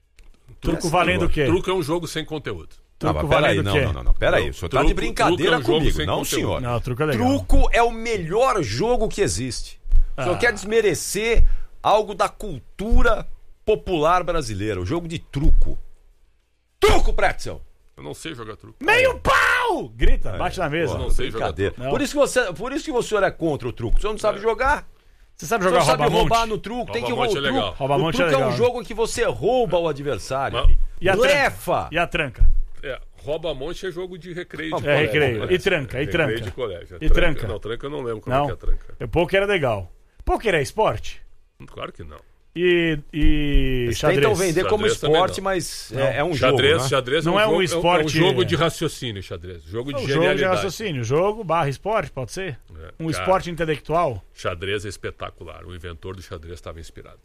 Speaker 7: Truco valendo o quê?
Speaker 6: Truco é um jogo sem conteúdo.
Speaker 5: Não,
Speaker 7: Truco
Speaker 5: mas peraí,
Speaker 7: valendo
Speaker 5: não,
Speaker 7: o quê?
Speaker 5: não, não, não, peraí.
Speaker 6: Não,
Speaker 5: O senhor tá
Speaker 6: truco-
Speaker 5: de brincadeira
Speaker 6: truco é um jogo
Speaker 5: comigo.
Speaker 6: sem
Speaker 5: Não,
Speaker 6: conteúdo.
Speaker 5: senhor.
Speaker 7: Não, truco é legal.
Speaker 5: Truco é o melhor jogo que existe. O senhor
Speaker 7: Ah.
Speaker 5: quer desmerecer algo da cultura popular brasileira. O jogo de truco. Truco, Pretzel!
Speaker 6: Eu não sei jogar truco.
Speaker 7: Meio pau! Grita, bate na mesa.
Speaker 6: eu não sei jogar
Speaker 5: Brincadeira.
Speaker 7: truco.
Speaker 5: Por isso, que você, por isso que o senhor é contra o truco. O senhor não sabe jogar.
Speaker 7: Você sabe
Speaker 5: O senhor
Speaker 7: jogar
Speaker 5: sabe
Speaker 7: rouba-monte?
Speaker 5: roubar no truco. Tem que
Speaker 6: Rouba-monte
Speaker 5: roubar.
Speaker 6: é legal.
Speaker 5: O truco,
Speaker 7: Rouba-monte
Speaker 5: o truco
Speaker 7: é
Speaker 5: é,
Speaker 7: legal,
Speaker 5: um
Speaker 7: né?
Speaker 5: jogo em que você rouba o adversário.
Speaker 6: Mas-
Speaker 7: E a
Speaker 5: Blefa!
Speaker 7: tranca? E a tranca?
Speaker 6: É, rouba-monte é jogo de recreio. De
Speaker 7: É,
Speaker 6: colégio.
Speaker 7: recreio. E tranca, e
Speaker 6: Recreio
Speaker 7: tranca.
Speaker 6: de colégio.
Speaker 7: E tranca?
Speaker 6: Não, tranca eu não lembro como
Speaker 7: Não.
Speaker 6: é que é tranca.
Speaker 7: O poker era legal. Poker é esporte?
Speaker 6: Claro que não.
Speaker 7: E, e
Speaker 5: Eles
Speaker 7: xadrez?
Speaker 5: tentam vender como
Speaker 6: Xadrez também
Speaker 5: esporte,
Speaker 6: não.
Speaker 5: mas é, é um
Speaker 6: Xadrez,
Speaker 5: jogo. Né?
Speaker 6: xadrez
Speaker 7: Não
Speaker 6: é
Speaker 7: é
Speaker 6: um,
Speaker 7: um
Speaker 6: jogo,
Speaker 7: esporte-
Speaker 6: é um jogo de raciocínio, xadrez. Jogo de
Speaker 7: O jogo de
Speaker 6: genialidade.
Speaker 7: raciocínio. Jogo barra esporte, pode ser?
Speaker 6: É,
Speaker 7: Um
Speaker 6: cara,
Speaker 7: esporte intelectual?
Speaker 6: Xadrez é espetacular. O inventor do xadrez estava inspirado.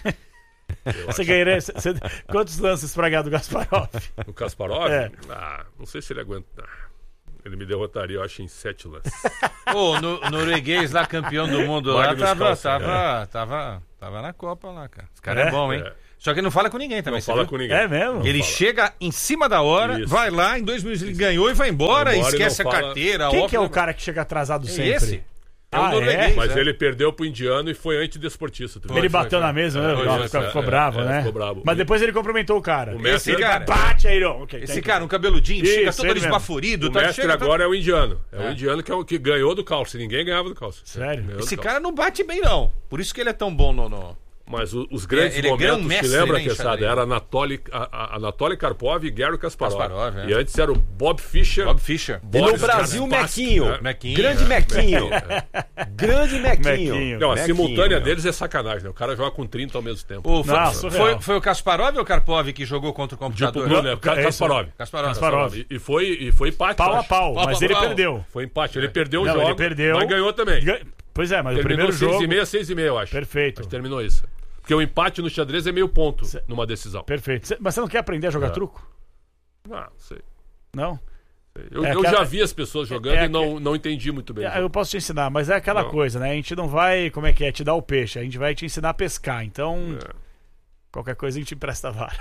Speaker 7: Você ganharia. você- Quantos lances pra ganhar do Gasparov?
Speaker 6: O Kasparov?
Speaker 7: É.
Speaker 6: Ah, não sei se ele aguenta. Ah, ele me derrotaria, eu acho, em sete lances.
Speaker 8: Pô, no, norueguês lá, campeão do mundo lá,
Speaker 6: Magnus
Speaker 8: tava,
Speaker 6: Carlsen,
Speaker 8: tava, tava, tava na Copa lá, cara. Esse cara é,
Speaker 7: É?
Speaker 8: bom, hein?
Speaker 6: É.
Speaker 8: Só que ele não fala com ninguém também,
Speaker 6: Não
Speaker 8: você
Speaker 6: fala
Speaker 8: viu?
Speaker 6: com ninguém.
Speaker 7: É mesmo?
Speaker 8: Ele
Speaker 6: fala.
Speaker 8: chega em cima da hora,
Speaker 6: Isso.
Speaker 8: vai lá, em dois minutos ele ganhou e vai embora,
Speaker 6: Vai embora e
Speaker 8: esquece a
Speaker 6: não fala-
Speaker 8: carteira, a
Speaker 7: Quem que é o
Speaker 8: óculos.
Speaker 7: cara que chega atrasado
Speaker 8: É
Speaker 7: sempre?
Speaker 8: esse? É o
Speaker 7: Ah,
Speaker 8: norueguês.
Speaker 7: é?
Speaker 6: Mas
Speaker 8: é.
Speaker 6: ele perdeu pro indiano e foi antidesportista. tu viu?
Speaker 7: Ele
Speaker 8: Foi,
Speaker 7: bateu
Speaker 8: foi,
Speaker 7: na mesa,
Speaker 6: foi.
Speaker 7: né?
Speaker 6: É,
Speaker 7: Ficou,
Speaker 6: foi,
Speaker 7: ficou,
Speaker 6: é,
Speaker 7: ficou
Speaker 6: é,
Speaker 7: bravo,
Speaker 6: é,
Speaker 7: né?
Speaker 6: ficou bravo.
Speaker 7: Mas depois ele cumprimentou o cara.
Speaker 6: O mestre-
Speaker 7: Esse cara,
Speaker 8: cara-
Speaker 7: bate aí, não. Okay,
Speaker 8: Esse
Speaker 7: tem-
Speaker 8: cara, um cabeludinho, chega
Speaker 7: Isso,
Speaker 8: todo
Speaker 7: ele mesmo.
Speaker 8: esbaforido.
Speaker 6: O
Speaker 8: tá,
Speaker 6: mestre
Speaker 8: chega, tá-
Speaker 6: agora é o indiano. É,
Speaker 8: É.
Speaker 6: o indiano que, é o que ganhou do Calcio. Ninguém ganhava do Calcio.
Speaker 7: Sério?
Speaker 6: Ganhou do
Speaker 8: Esse
Speaker 6: Calcio.
Speaker 8: cara não bate bem, não. Por isso que ele é tão bom no... no...
Speaker 6: Mas o- os grandes
Speaker 8: Ele é
Speaker 6: momentos,
Speaker 8: grão-mestre,
Speaker 6: te lembra,
Speaker 8: né, em
Speaker 6: Quesada?
Speaker 8: xadrez.
Speaker 6: Era Anatoly, a- a- Anatoly Karpov e Gary Kasparov.
Speaker 8: Kasparov, é.
Speaker 6: E antes era o Bob Fischer.
Speaker 8: Bob Fischer.
Speaker 5: E
Speaker 6: Boris
Speaker 5: no Brasil,
Speaker 6: Kasparsky,
Speaker 5: Mequinho.
Speaker 6: né?
Speaker 8: Mequinho.
Speaker 5: Grande
Speaker 8: é.
Speaker 5: Mequinho. Grande Mequinho.
Speaker 7: Mequinho.
Speaker 6: Não, a
Speaker 5: Mequinho,
Speaker 6: simultânea
Speaker 5: meu.
Speaker 6: deles é sacanagem, né? O cara joga com trinta ao mesmo tempo.
Speaker 8: O, foi,
Speaker 7: Não,
Speaker 8: foi,
Speaker 7: surreal.
Speaker 8: foi o Kasparov ou o Karpov que jogou contra o
Speaker 6: Tipo
Speaker 8: computador?
Speaker 6: Blue, né? Ka-
Speaker 7: É isso.
Speaker 6: Kasparov.
Speaker 8: Kasparov.
Speaker 7: Kasparov.
Speaker 6: E, e foi, e foi empate.
Speaker 7: Pau
Speaker 6: eu
Speaker 7: a
Speaker 6: acho.
Speaker 7: pau,
Speaker 8: Pau
Speaker 7: mas
Speaker 8: a
Speaker 7: ele
Speaker 8: pau.
Speaker 7: perdeu.
Speaker 6: Foi empate. Ele perdeu o
Speaker 7: Não,
Speaker 6: jogo,
Speaker 7: ele perdeu.
Speaker 6: mas ganhou também.
Speaker 7: Ga- Pois é, mas o
Speaker 6: Terminou
Speaker 7: primeiro
Speaker 6: seis
Speaker 7: jogo...
Speaker 6: e meia, seis e meia, eu acho.
Speaker 7: Perfeito.
Speaker 6: Mas terminou isso. Porque o empate no xadrez é meio ponto numa decisão.
Speaker 7: Perfeito. Cê- Mas você não quer aprender a jogar
Speaker 6: É.
Speaker 7: truco?
Speaker 6: Ah, não sei.
Speaker 7: Não?
Speaker 6: Eu,
Speaker 7: É
Speaker 6: eu
Speaker 7: aquela-
Speaker 6: já vi as pessoas jogando
Speaker 7: é
Speaker 6: e não, não entendi muito bem. o
Speaker 7: É,
Speaker 6: jogo.
Speaker 7: eu posso te ensinar, mas é aquela
Speaker 6: Não.
Speaker 7: coisa, né? A gente não vai, como é que é, te dar o peixe, a gente vai te ensinar a pescar. Então,
Speaker 6: É.
Speaker 7: qualquer coisa a gente empresta a vara.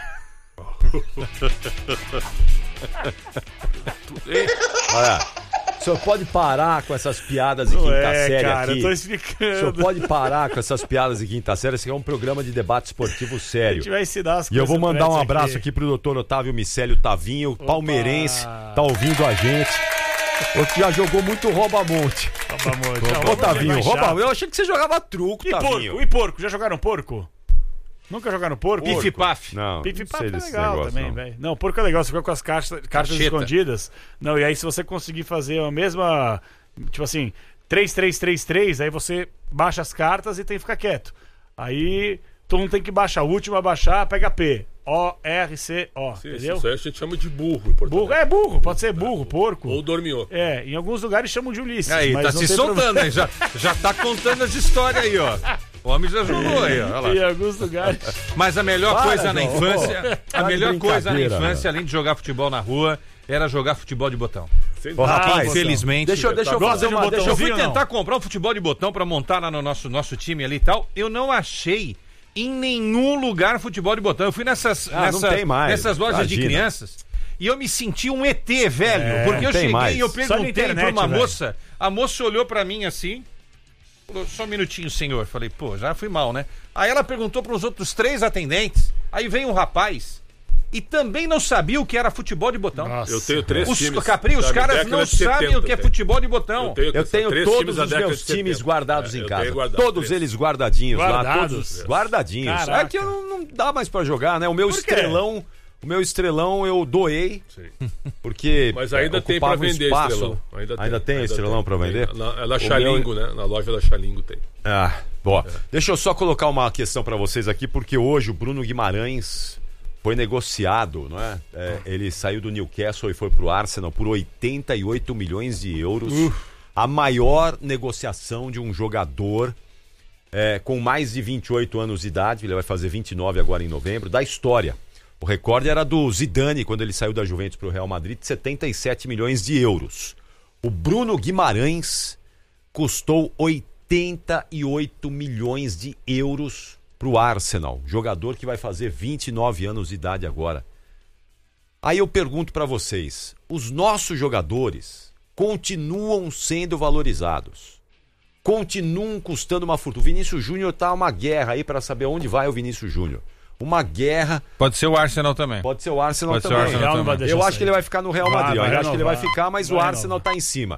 Speaker 6: Ei,
Speaker 5: Olha, o senhor pode parar com essas piadas de
Speaker 7: Não
Speaker 5: quinta
Speaker 7: é,
Speaker 5: série
Speaker 7: cara,
Speaker 5: aqui?
Speaker 7: eu tô
Speaker 5: O senhor
Speaker 7: explicando.
Speaker 5: pode parar com essas piadas de quinta série? Esse aqui é um programa de debate esportivo
Speaker 7: A
Speaker 5: sério.
Speaker 7: gente vai ensinar as
Speaker 5: E eu
Speaker 7: coisas
Speaker 5: vou mandar um
Speaker 7: pra
Speaker 5: abraço
Speaker 7: isso
Speaker 5: aqui pro doutor Otávio Micélio Tavinho, palmeirense, tá ouvindo a gente. O que já jogou muito rouba-monte.
Speaker 7: Rouba-monte. Não,
Speaker 5: Ô,
Speaker 7: rouba-monte é
Speaker 5: Tavinho,
Speaker 7: mais
Speaker 5: rouba
Speaker 7: chato.
Speaker 5: Eu achei que você jogava truco,
Speaker 7: E
Speaker 5: Tavinho.
Speaker 7: porco? E porco? Já jogaram porco? Nunca jogaram porco?
Speaker 8: Pif paf.
Speaker 5: Não,
Speaker 7: Pif
Speaker 5: não
Speaker 7: paf
Speaker 5: sei
Speaker 7: é
Speaker 5: desse
Speaker 7: legal
Speaker 5: negócio,
Speaker 7: também,
Speaker 5: não.
Speaker 7: velho. Não, porco é legal, você fica com as cartas, cartas
Speaker 8: Cacheta.
Speaker 7: escondidas. Não, e aí se você conseguir fazer a mesma, tipo assim, três três três três, aí você baixa as cartas e tem que ficar quieto. Aí todo mundo tem que baixar. O último a baixar, pega P. O, R, C, O.
Speaker 6: sim,
Speaker 7: Entendeu?
Speaker 6: isso aí a gente chama de burro. Em português.
Speaker 7: Burro, é burro, pode ser burro, porco.
Speaker 6: Ou dormiu.
Speaker 7: É, em alguns lugares chamam de Ulisses.
Speaker 8: Aí,
Speaker 7: mas
Speaker 8: tá
Speaker 7: não
Speaker 8: se
Speaker 7: tem
Speaker 8: soltando,
Speaker 7: problema.
Speaker 8: hein? Já, já tá contando as histórias aí, ó. O homem já jogou aí, ó. Olha lá.
Speaker 7: E Augusto Gatti.
Speaker 8: Mas a melhor
Speaker 9: Para,
Speaker 8: coisa na
Speaker 9: João.
Speaker 8: infância, a
Speaker 9: Tá de
Speaker 8: melhor coisa na
Speaker 9: brincadeira,
Speaker 8: infância, além de jogar futebol na rua, era jogar futebol de botão.
Speaker 9: Ô, rapaz,
Speaker 8: Infelizmente.
Speaker 9: deixa, eu- deixa eu
Speaker 7: Gosta
Speaker 9: fazer
Speaker 7: de
Speaker 9: uma...
Speaker 7: botão?
Speaker 9: Deixa eu
Speaker 8: Eu fui
Speaker 7: Ouviu, não?
Speaker 8: tentar comprar um futebol de botão pra montar lá no nosso, nosso time ali e tal. Eu não achei em nenhum lugar futebol de botão. Eu fui nessas,
Speaker 9: Ah, não
Speaker 8: nessa-
Speaker 9: tem mais.
Speaker 8: nessas lojas de
Speaker 9: Imagina.
Speaker 8: crianças e eu me senti um E T, velho.
Speaker 7: É,
Speaker 8: porque eu
Speaker 9: tem
Speaker 8: cheguei
Speaker 9: mais.
Speaker 8: e eu
Speaker 7: Só na
Speaker 8: perguntei
Speaker 7: internet,
Speaker 8: pra uma
Speaker 7: velho.
Speaker 8: moça. A moça olhou pra mim assim. Falou, só um minutinho, senhor. Falei, pô, já fui mal, né? Aí ela perguntou pros outros três atendentes. Aí veio um rapaz e também não sabia o que era futebol de botão.
Speaker 7: Nossa.
Speaker 6: Eu tenho três
Speaker 8: Os,
Speaker 6: times.
Speaker 8: Capri, os
Speaker 6: da
Speaker 8: caras
Speaker 6: década
Speaker 8: não
Speaker 6: de setenta,
Speaker 8: sabem o que é
Speaker 6: tenho.
Speaker 8: futebol de botão.
Speaker 9: Eu tenho
Speaker 6: três
Speaker 9: todos
Speaker 6: times da
Speaker 9: os
Speaker 6: década
Speaker 9: meus
Speaker 6: de
Speaker 9: times
Speaker 6: setenta.
Speaker 9: guardados
Speaker 6: É,
Speaker 9: em
Speaker 6: eu
Speaker 9: casa.
Speaker 6: tenho guardado
Speaker 9: Todos
Speaker 6: três.
Speaker 9: eles guardadinhos lá,
Speaker 7: Guardados?
Speaker 9: todos guardadinhos.
Speaker 7: Caraca.
Speaker 9: É que eu não, não dá mais pra jogar, né? O meu
Speaker 7: Por quê?
Speaker 9: estrelão, o meu estrelão eu doei,
Speaker 6: Sim.
Speaker 9: porque
Speaker 6: Mas ainda
Speaker 9: é,
Speaker 6: tem pra
Speaker 9: ocupava um
Speaker 6: vender
Speaker 9: espaço.
Speaker 6: estrelão.
Speaker 9: Ainda tem estrelão pra vender?
Speaker 6: Tem. Na, é da
Speaker 9: O
Speaker 6: Xalingo,
Speaker 9: meu-
Speaker 6: né? Na loja da Xalingo tem.
Speaker 9: Ah, bom. Deixa eu só colocar uma questão pra vocês aqui, porque hoje o Bruno Guimarães foi negociado, não é? É, ele saiu do Newcastle e foi pro Arsenal por oitenta e oito milhões de euros. A maior negociação de um jogador é, com mais de vinte e oito anos de idade, ele vai fazer vinte e nove agora em novembro, da história. O recorde era do Zidane, quando ele saiu da Juventus pro Real Madrid, de setenta e sete milhões de euros. O Bruno Guimarães custou oitenta e oito milhões de euros pro Arsenal, jogador que vai fazer vinte e nove anos de idade agora. Aí eu pergunto pra vocês, os nossos jogadores continuam sendo valorizados, continuam custando uma fortuna. O Vinícius Júnior tá uma guerra aí pra saber onde vai o Vinícius Júnior. Uma guerra,
Speaker 8: Pode ser o Arsenal também.
Speaker 9: pode ser o Arsenal
Speaker 8: Pode ser o
Speaker 9: também.
Speaker 8: Arsenal
Speaker 7: Real não vai
Speaker 8: também.
Speaker 7: deixar
Speaker 9: Eu acho
Speaker 7: sair.
Speaker 9: que ele vai ficar no Real
Speaker 7: Vai,
Speaker 9: Madrid.
Speaker 7: vai
Speaker 9: Eu acho que ele vai
Speaker 7: renovar.
Speaker 9: ficar, mas
Speaker 7: Vai
Speaker 9: o Arsenal
Speaker 7: renovar.
Speaker 9: tá em cima.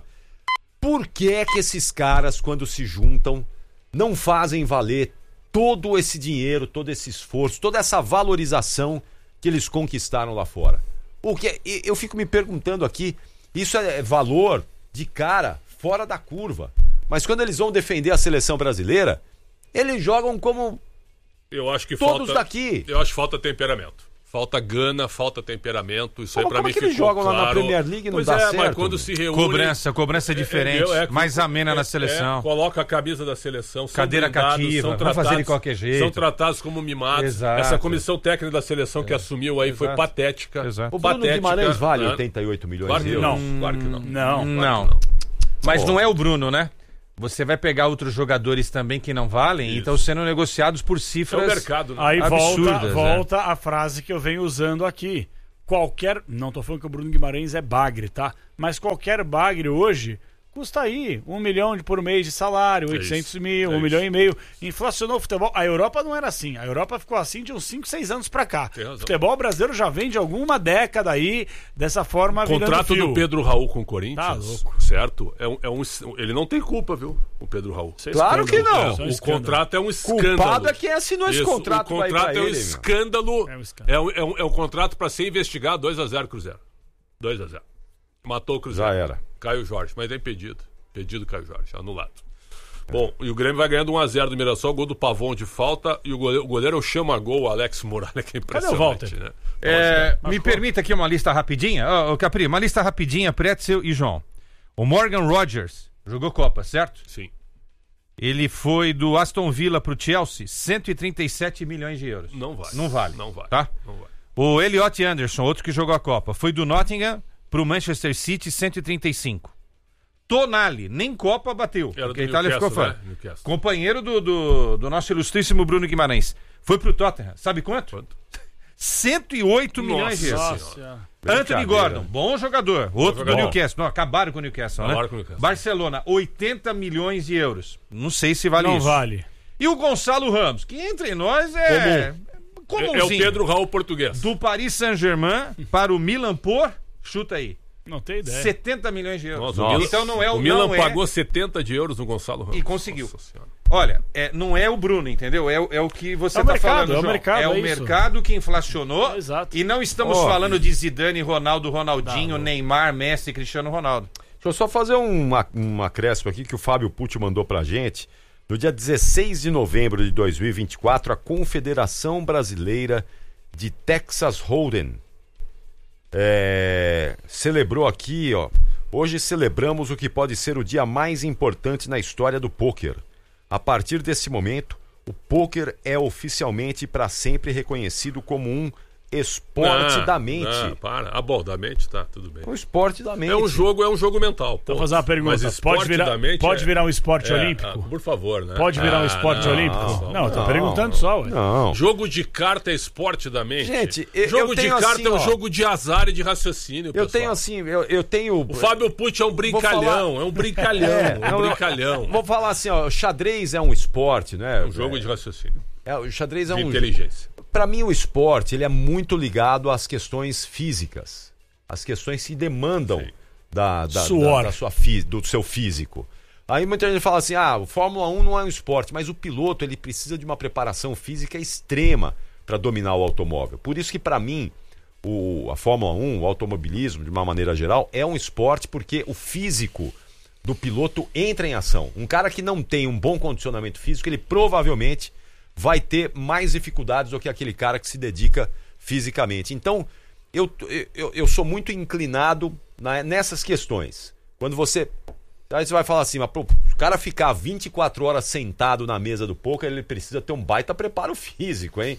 Speaker 9: Por que é que esses caras, quando se juntam, não fazem valer todo esse dinheiro, todo esse esforço, toda essa valorização que eles conquistaram lá fora? O que é- e- eu fico me perguntando aqui, isso é valor de cara, fora da curva. Mas quando eles vão defender a seleção brasileira, eles jogam como
Speaker 6: Eu acho que
Speaker 9: todos
Speaker 6: falta.
Speaker 9: daqui.
Speaker 6: Eu acho que falta temperamento. Falta gana, falta temperamento. Isso
Speaker 9: Como-
Speaker 6: aí pra
Speaker 9: como
Speaker 6: mim
Speaker 9: que eles
Speaker 6: ficou
Speaker 9: jogam lá na
Speaker 6: claro.
Speaker 9: Premier League e não
Speaker 6: Pois
Speaker 9: dá
Speaker 6: é,
Speaker 9: certo,
Speaker 6: mas quando
Speaker 9: meu?
Speaker 6: se reúne.
Speaker 8: Cobrança, cobrança é diferente,
Speaker 6: é, é,
Speaker 8: mais amena
Speaker 6: é,
Speaker 8: na seleção.
Speaker 6: é, coloca a camisa da seleção. São
Speaker 8: Cadeira
Speaker 6: blindados,
Speaker 8: cativa,
Speaker 6: são
Speaker 8: vamos
Speaker 6: tratados,
Speaker 8: fazer de qualquer jeito.
Speaker 6: São tratados como mimados.
Speaker 8: Exato.
Speaker 6: Essa comissão técnica da seleção que assumiu aí foi
Speaker 8: Exato.
Speaker 6: patética.
Speaker 8: Exato.
Speaker 9: O Bruno
Speaker 6: Patética,
Speaker 9: Guimarães vale
Speaker 6: né?
Speaker 9: oitenta e oito milhões
Speaker 6: Claro
Speaker 9: de
Speaker 6: que
Speaker 9: euros?
Speaker 6: não. Claro que não.
Speaker 7: Não.
Speaker 8: Não.
Speaker 6: Claro que
Speaker 8: Mas
Speaker 9: Pô.
Speaker 8: não é o Bruno, né? Você vai pegar outros jogadores também que não valem e estão sendo negociados por
Speaker 6: É
Speaker 8: cifras.
Speaker 6: o mercado, né?
Speaker 7: Aí
Speaker 8: Absurdas,
Speaker 7: volta,
Speaker 8: é.
Speaker 7: volta a frase que eu venho usando aqui. Qualquer. Não tô falando que o Bruno Guimarães é bagre, tá? Mas qualquer bagre hoje custa aí um milhão de- por mês de salário, oitocentos
Speaker 6: isso,
Speaker 7: mil,
Speaker 6: é
Speaker 7: um
Speaker 6: isso.
Speaker 7: milhão e meio. Inflacionou o futebol. A Europa não era assim. A Europa ficou assim de uns cinco, seis anos pra cá.
Speaker 6: Tem razão.
Speaker 7: O futebol brasileiro já vem de alguma década aí, dessa forma virando
Speaker 6: Contrato
Speaker 7: fio.
Speaker 6: do Pedro Raul com o
Speaker 7: Tá
Speaker 6: Corinthians,
Speaker 7: louco.
Speaker 6: certo? É um, é um, ele não tem culpa, viu? O Pedro Raul.
Speaker 7: Isso é
Speaker 9: Claro que
Speaker 7: escândalo.
Speaker 9: não.
Speaker 7: Isso é um
Speaker 6: o
Speaker 7: escândalo.
Speaker 6: contrato é um escândalo.
Speaker 9: Culpado é quem assinou esse
Speaker 6: Isso,
Speaker 9: contrato.
Speaker 6: O
Speaker 9: pra ir
Speaker 6: contrato
Speaker 9: pra
Speaker 6: é um
Speaker 9: ele, meu.
Speaker 6: escândalo.
Speaker 7: É um escândalo.
Speaker 6: É um, é um, é um contrato pra ser investigado. dois a zero Cruzeiro. dois a zero. Matou o Cruzeiro.
Speaker 9: Já era.
Speaker 6: Caio Jorge, mas é impedido. Impedido Caio Jorge, anulado. Bom, e o Grêmio vai ganhando um a zero do Mirassol, gol do Pavon de falta, e o goleiro, o goleiro é o chama-gol, o Alex Muralha, que é
Speaker 7: Cadê o
Speaker 6: impressionante,
Speaker 7: Walter?
Speaker 6: né?
Speaker 8: É, me permita aqui uma lista rapidinha. Ô, ô, Capri, uma lista rapidinha, Pretzel e João. O Morgan Rogers jogou Copa, certo?
Speaker 6: Sim.
Speaker 8: Ele foi do Aston Villa pro Chelsea, cento e trinta e sete milhões de euros.
Speaker 6: Não vale.
Speaker 8: Não vale.
Speaker 6: Não vale.
Speaker 8: Tá?
Speaker 6: Não vale.
Speaker 8: O Elliot Anderson, outro que jogou a Copa, foi do Nottingham pro Manchester City, cento e trinta e cinco. Tonali, nem Copa bateu,
Speaker 6: Era
Speaker 8: porque a
Speaker 6: do
Speaker 8: Itália ficou
Speaker 6: Newcastle,
Speaker 8: fora.
Speaker 6: né? Newcastle.
Speaker 8: Companheiro do, do, do nosso ilustríssimo Bruno Guimarães. Foi pro Tottenham, sabe quanto?
Speaker 6: Quanto?
Speaker 8: cento e oito milhões de euros.
Speaker 6: Nossa
Speaker 7: Nossa.
Speaker 8: Anthony Gordon, bom jogador. Outro do
Speaker 6: jogador.
Speaker 8: Newcastle. Não, acabaram com o Newcastle,
Speaker 6: Acabaram
Speaker 8: né?
Speaker 6: com o Newcastle.
Speaker 8: Barcelona, oitenta milhões de euros. Não sei se vale
Speaker 7: Não
Speaker 8: isso.
Speaker 7: vale.
Speaker 8: E o Gonçalo Ramos, que entre nós é...
Speaker 6: É, é o
Speaker 8: comumzinho.
Speaker 6: Pedro Raul português.
Speaker 8: Do Paris Saint-Germain para o Milan por... Chuta aí.
Speaker 7: Não tem ideia.
Speaker 8: setenta milhões de euros.
Speaker 6: Nossa, o Milan-
Speaker 8: Então não é o...
Speaker 6: O Milan
Speaker 8: não é-
Speaker 6: pagou setenta de euros no Gonçalo Ramos.
Speaker 8: E conseguiu.
Speaker 6: Nossa Senhora.
Speaker 8: Olha, é, não é o Bruno, entendeu? É, o- é o que você
Speaker 7: É o
Speaker 8: está
Speaker 7: mercado,
Speaker 8: falando,
Speaker 7: é o
Speaker 8: João.
Speaker 7: mercado,
Speaker 8: é o
Speaker 7: é isso.
Speaker 8: mercado que inflacionou.
Speaker 7: É, exato.
Speaker 8: E não estamos
Speaker 9: Ó,
Speaker 8: falando de Zidane, Ronaldo, Ronaldinho,
Speaker 7: Não, não.
Speaker 8: Neymar, Messi, Cristiano Ronaldo.
Speaker 9: Deixa eu só fazer um, um acréscimo aqui que o Fábio Pucci mandou pra gente. No dia dezesseis de novembro de dois mil e vinte e quatro, a Confederação Brasileira de Texas Hold'em é, celebrou aqui, ó. Hoje celebramos o que pode ser o dia mais importante na história do pôquer. A partir desse momento, o pôquer é oficialmente para sempre reconhecido como um esporte
Speaker 6: não,
Speaker 9: da mente.
Speaker 6: Não, para. Ah, bom, da mente tá, tudo bem.
Speaker 9: Um esporte da mente.
Speaker 6: É um jogo, é um jogo mental.
Speaker 7: Vou fazer uma pergunta.
Speaker 6: Mas
Speaker 7: Pode virar,
Speaker 6: da mente
Speaker 7: pode
Speaker 6: é-
Speaker 7: virar um esporte
Speaker 6: é,
Speaker 7: olímpico?
Speaker 6: ah, por favor, né?
Speaker 7: Pode virar um
Speaker 6: Ah,
Speaker 7: esporte
Speaker 6: não,
Speaker 7: olímpico?
Speaker 6: não,
Speaker 7: Não, eu tô
Speaker 9: não,
Speaker 7: perguntando só, ué.
Speaker 9: Não.
Speaker 6: Jogo de carta é esporte da mente?
Speaker 9: Gente, eu-
Speaker 6: jogo
Speaker 9: eu
Speaker 6: de
Speaker 9: tenho
Speaker 6: carta
Speaker 9: assim,
Speaker 6: é um
Speaker 9: ó,
Speaker 6: jogo de azar e de raciocínio,
Speaker 9: Eu
Speaker 6: pessoal.
Speaker 9: tenho assim, eu, eu tenho.
Speaker 6: O Fábio Pucci é um brincalhão,
Speaker 9: falar-
Speaker 6: é um brincalhão,
Speaker 9: É,
Speaker 6: é um
Speaker 9: não,
Speaker 6: brincalhão.
Speaker 9: Vou falar assim, ó, o xadrez é um esporte, né?
Speaker 6: É um jogo de raciocínio,
Speaker 9: É, o xadrez é
Speaker 6: de
Speaker 9: um
Speaker 6: inteligência.
Speaker 9: Para mim o esporte, ele é muito ligado às questões físicas, às questões que demandam
Speaker 6: Sim.
Speaker 9: da, da,
Speaker 7: Suor.
Speaker 9: da, da sua fí- do seu físico. Aí muita gente fala assim: "Ah, o Fórmula um não é um esporte", mas o piloto, ele precisa de uma preparação física extrema para dominar o automóvel. Por isso que para mim o, a Fórmula um, o automobilismo, de uma maneira geral, é um esporte porque o físico do piloto entra em ação. Um cara que não tem um bom condicionamento físico, ele provavelmente vai ter mais dificuldades do que aquele cara que se dedica fisicamente. Então, eu, eu, eu sou muito inclinado na- nessas questões. Quando você... Aí você vai falar assim, mas pro o cara ficar vinte e quatro horas sentado na mesa do poker, ele precisa ter um baita preparo físico, hein?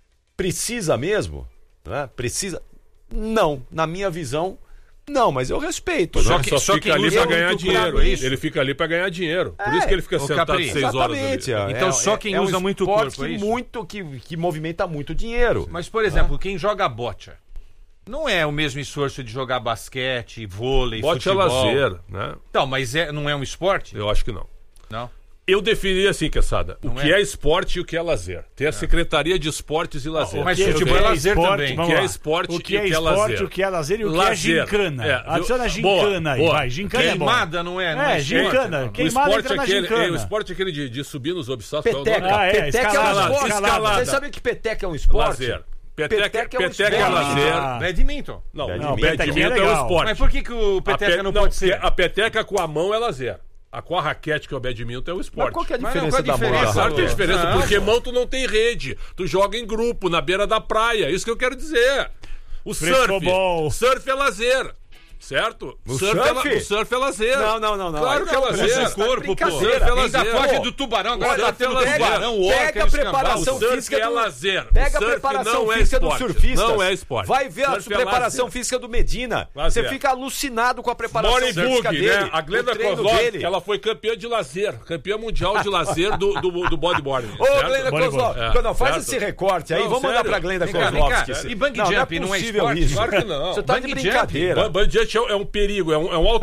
Speaker 9: Precisa mesmo? Né? Precisa? Não. Na minha visão, não, mas eu respeito.
Speaker 6: Só
Speaker 9: né?
Speaker 6: que, só
Speaker 8: só
Speaker 6: fica
Speaker 8: quem
Speaker 6: ali
Speaker 8: usa
Speaker 6: pra ganhar
Speaker 8: muito
Speaker 6: dinheiro,
Speaker 8: pra
Speaker 6: é
Speaker 8: mim.
Speaker 6: isso? Ele fica ali pra ganhar dinheiro. Por
Speaker 9: É,
Speaker 6: isso que ele fica
Speaker 8: ô,
Speaker 6: sentado
Speaker 8: Capri,
Speaker 6: seis horas
Speaker 9: Exatamente.
Speaker 6: ali.
Speaker 9: é-
Speaker 8: Então
Speaker 9: é-
Speaker 8: só quem
Speaker 9: é um
Speaker 8: usa muito o
Speaker 9: esporte
Speaker 8: corpo, é
Speaker 9: que
Speaker 8: isso?
Speaker 9: muito que, que movimenta muito dinheiro.
Speaker 8: Mas, por exemplo, quem joga bocha não é o mesmo esforço de jogar basquete, vôlei,
Speaker 6: Bote é
Speaker 8: futebol.
Speaker 6: lazer, né?
Speaker 8: Então, mas é, não é um esporte?
Speaker 6: Eu acho que não.
Speaker 8: Não.
Speaker 6: Eu definiria assim, Quesada, o
Speaker 8: Não
Speaker 6: que
Speaker 8: é?
Speaker 6: é esporte e o que é lazer. Tem a Secretaria de Esportes e Lazer.
Speaker 8: Mas
Speaker 7: O que-
Speaker 8: futebol
Speaker 7: o que
Speaker 8: é lazer também.
Speaker 6: O
Speaker 7: vamos
Speaker 6: que é
Speaker 7: lá.
Speaker 6: esporte
Speaker 7: o que
Speaker 6: e
Speaker 7: é
Speaker 6: o que é
Speaker 7: esporte,
Speaker 6: lazer.
Speaker 7: o que é lazer e o
Speaker 6: Lazer.
Speaker 7: que é gincana.
Speaker 6: É, viu?
Speaker 7: Adiciona
Speaker 6: Boa,
Speaker 7: gincana aí,
Speaker 6: boa.
Speaker 7: vai. Gincana é bom.
Speaker 8: Queimada não é? Não
Speaker 7: É,
Speaker 8: é
Speaker 7: gincana.
Speaker 6: O
Speaker 7: Queimada
Speaker 6: esporte,
Speaker 7: entra na
Speaker 6: aquele,
Speaker 7: gincana.
Speaker 6: é, o esporte aquele de, de subir nos obstáculos. qual é o
Speaker 9: Peteca.
Speaker 6: nome?
Speaker 7: Ah, é,
Speaker 9: peteca é um
Speaker 7: escalada,
Speaker 9: esporte.
Speaker 6: escalada.
Speaker 9: Você sabe que peteca é um esporte?
Speaker 6: Lazer. Peteca,
Speaker 9: Peteca é um
Speaker 6: peteca é
Speaker 9: esporte.
Speaker 6: lazer.
Speaker 7: Ah.
Speaker 8: Badminton.
Speaker 6: Não,
Speaker 9: Não,
Speaker 6: não,
Speaker 7: petequinha
Speaker 6: badminton
Speaker 7: é
Speaker 6: é o
Speaker 7: legal.
Speaker 6: esporte.
Speaker 8: Mas por que, que o
Speaker 6: A
Speaker 8: peteca
Speaker 6: pe-
Speaker 8: não pode ser?
Speaker 6: porque A peteca com a mão é lazer. A com a raquete, que é o badminton, é o esporte.
Speaker 9: Mas qual que é a
Speaker 8: Mas
Speaker 9: diferença
Speaker 8: qual é a
Speaker 9: da mão
Speaker 8: diferença?
Speaker 9: da
Speaker 6: Claro que tem
Speaker 9: raquete?
Speaker 6: diferença,
Speaker 8: Não,
Speaker 6: porque
Speaker 8: pô.
Speaker 6: mão tu não tem rede. Tu joga em grupo, na beira da praia. Isso que eu quero dizer. O surf.
Speaker 7: Frescobol.
Speaker 6: Surf é lazer. Certo?
Speaker 9: O
Speaker 6: surf, É,
Speaker 9: surf?
Speaker 6: la- o surf é lazer.
Speaker 9: Não, não, não, não.
Speaker 6: Claro
Speaker 9: Aí
Speaker 6: que é
Speaker 9: não,
Speaker 6: lazer.
Speaker 9: esse corpo, pô.
Speaker 6: Surf é
Speaker 8: Ainda
Speaker 6: lazer.
Speaker 8: foge
Speaker 6: Pô,
Speaker 8: do tubarão, agora
Speaker 6: Olha,
Speaker 8: tá tendo
Speaker 6: pega-
Speaker 8: tubarão, orca,
Speaker 9: Pega a preparação
Speaker 6: O surf
Speaker 9: física
Speaker 6: é
Speaker 9: do...
Speaker 6: lazer.
Speaker 9: Pega
Speaker 6: O
Speaker 9: a
Speaker 6: surf
Speaker 9: preparação
Speaker 6: não é
Speaker 9: física dos
Speaker 6: esporte.
Speaker 9: surfistas.
Speaker 6: Não é esporte.
Speaker 9: Vai ver a
Speaker 6: Surf é
Speaker 9: preparação
Speaker 6: lazer.
Speaker 9: física do Medina.
Speaker 6: Lazer.
Speaker 9: Você fica alucinado com a preparação
Speaker 6: Morning
Speaker 9: física
Speaker 6: Bug,
Speaker 9: dele.
Speaker 6: né? A Glenda
Speaker 9: o treino
Speaker 6: Kozlov,
Speaker 9: dele.
Speaker 6: ela foi campeã de lazer. Campeã mundial de lazer do, do, do bodyboarding.
Speaker 9: Ô,
Speaker 6: certo?
Speaker 9: Glenda
Speaker 7: Bora,
Speaker 9: Kozlov,
Speaker 6: bora.
Speaker 9: quando
Speaker 6: É,
Speaker 9: faz
Speaker 6: certo.
Speaker 9: esse recorte aí,
Speaker 6: Não,
Speaker 9: vamos mandar
Speaker 6: sério.
Speaker 9: pra Glenda
Speaker 8: Vem cá, vem
Speaker 9: Kozlov.
Speaker 8: cá.
Speaker 9: que-
Speaker 8: E bungee
Speaker 9: Não, não é
Speaker 8: jump não é
Speaker 9: possível
Speaker 8: esporte?
Speaker 9: isso.
Speaker 6: Claro que não.
Speaker 9: Você tá de
Speaker 8: Bungee
Speaker 9: brincadeira.
Speaker 6: Bungee jump é um perigo, é um, é um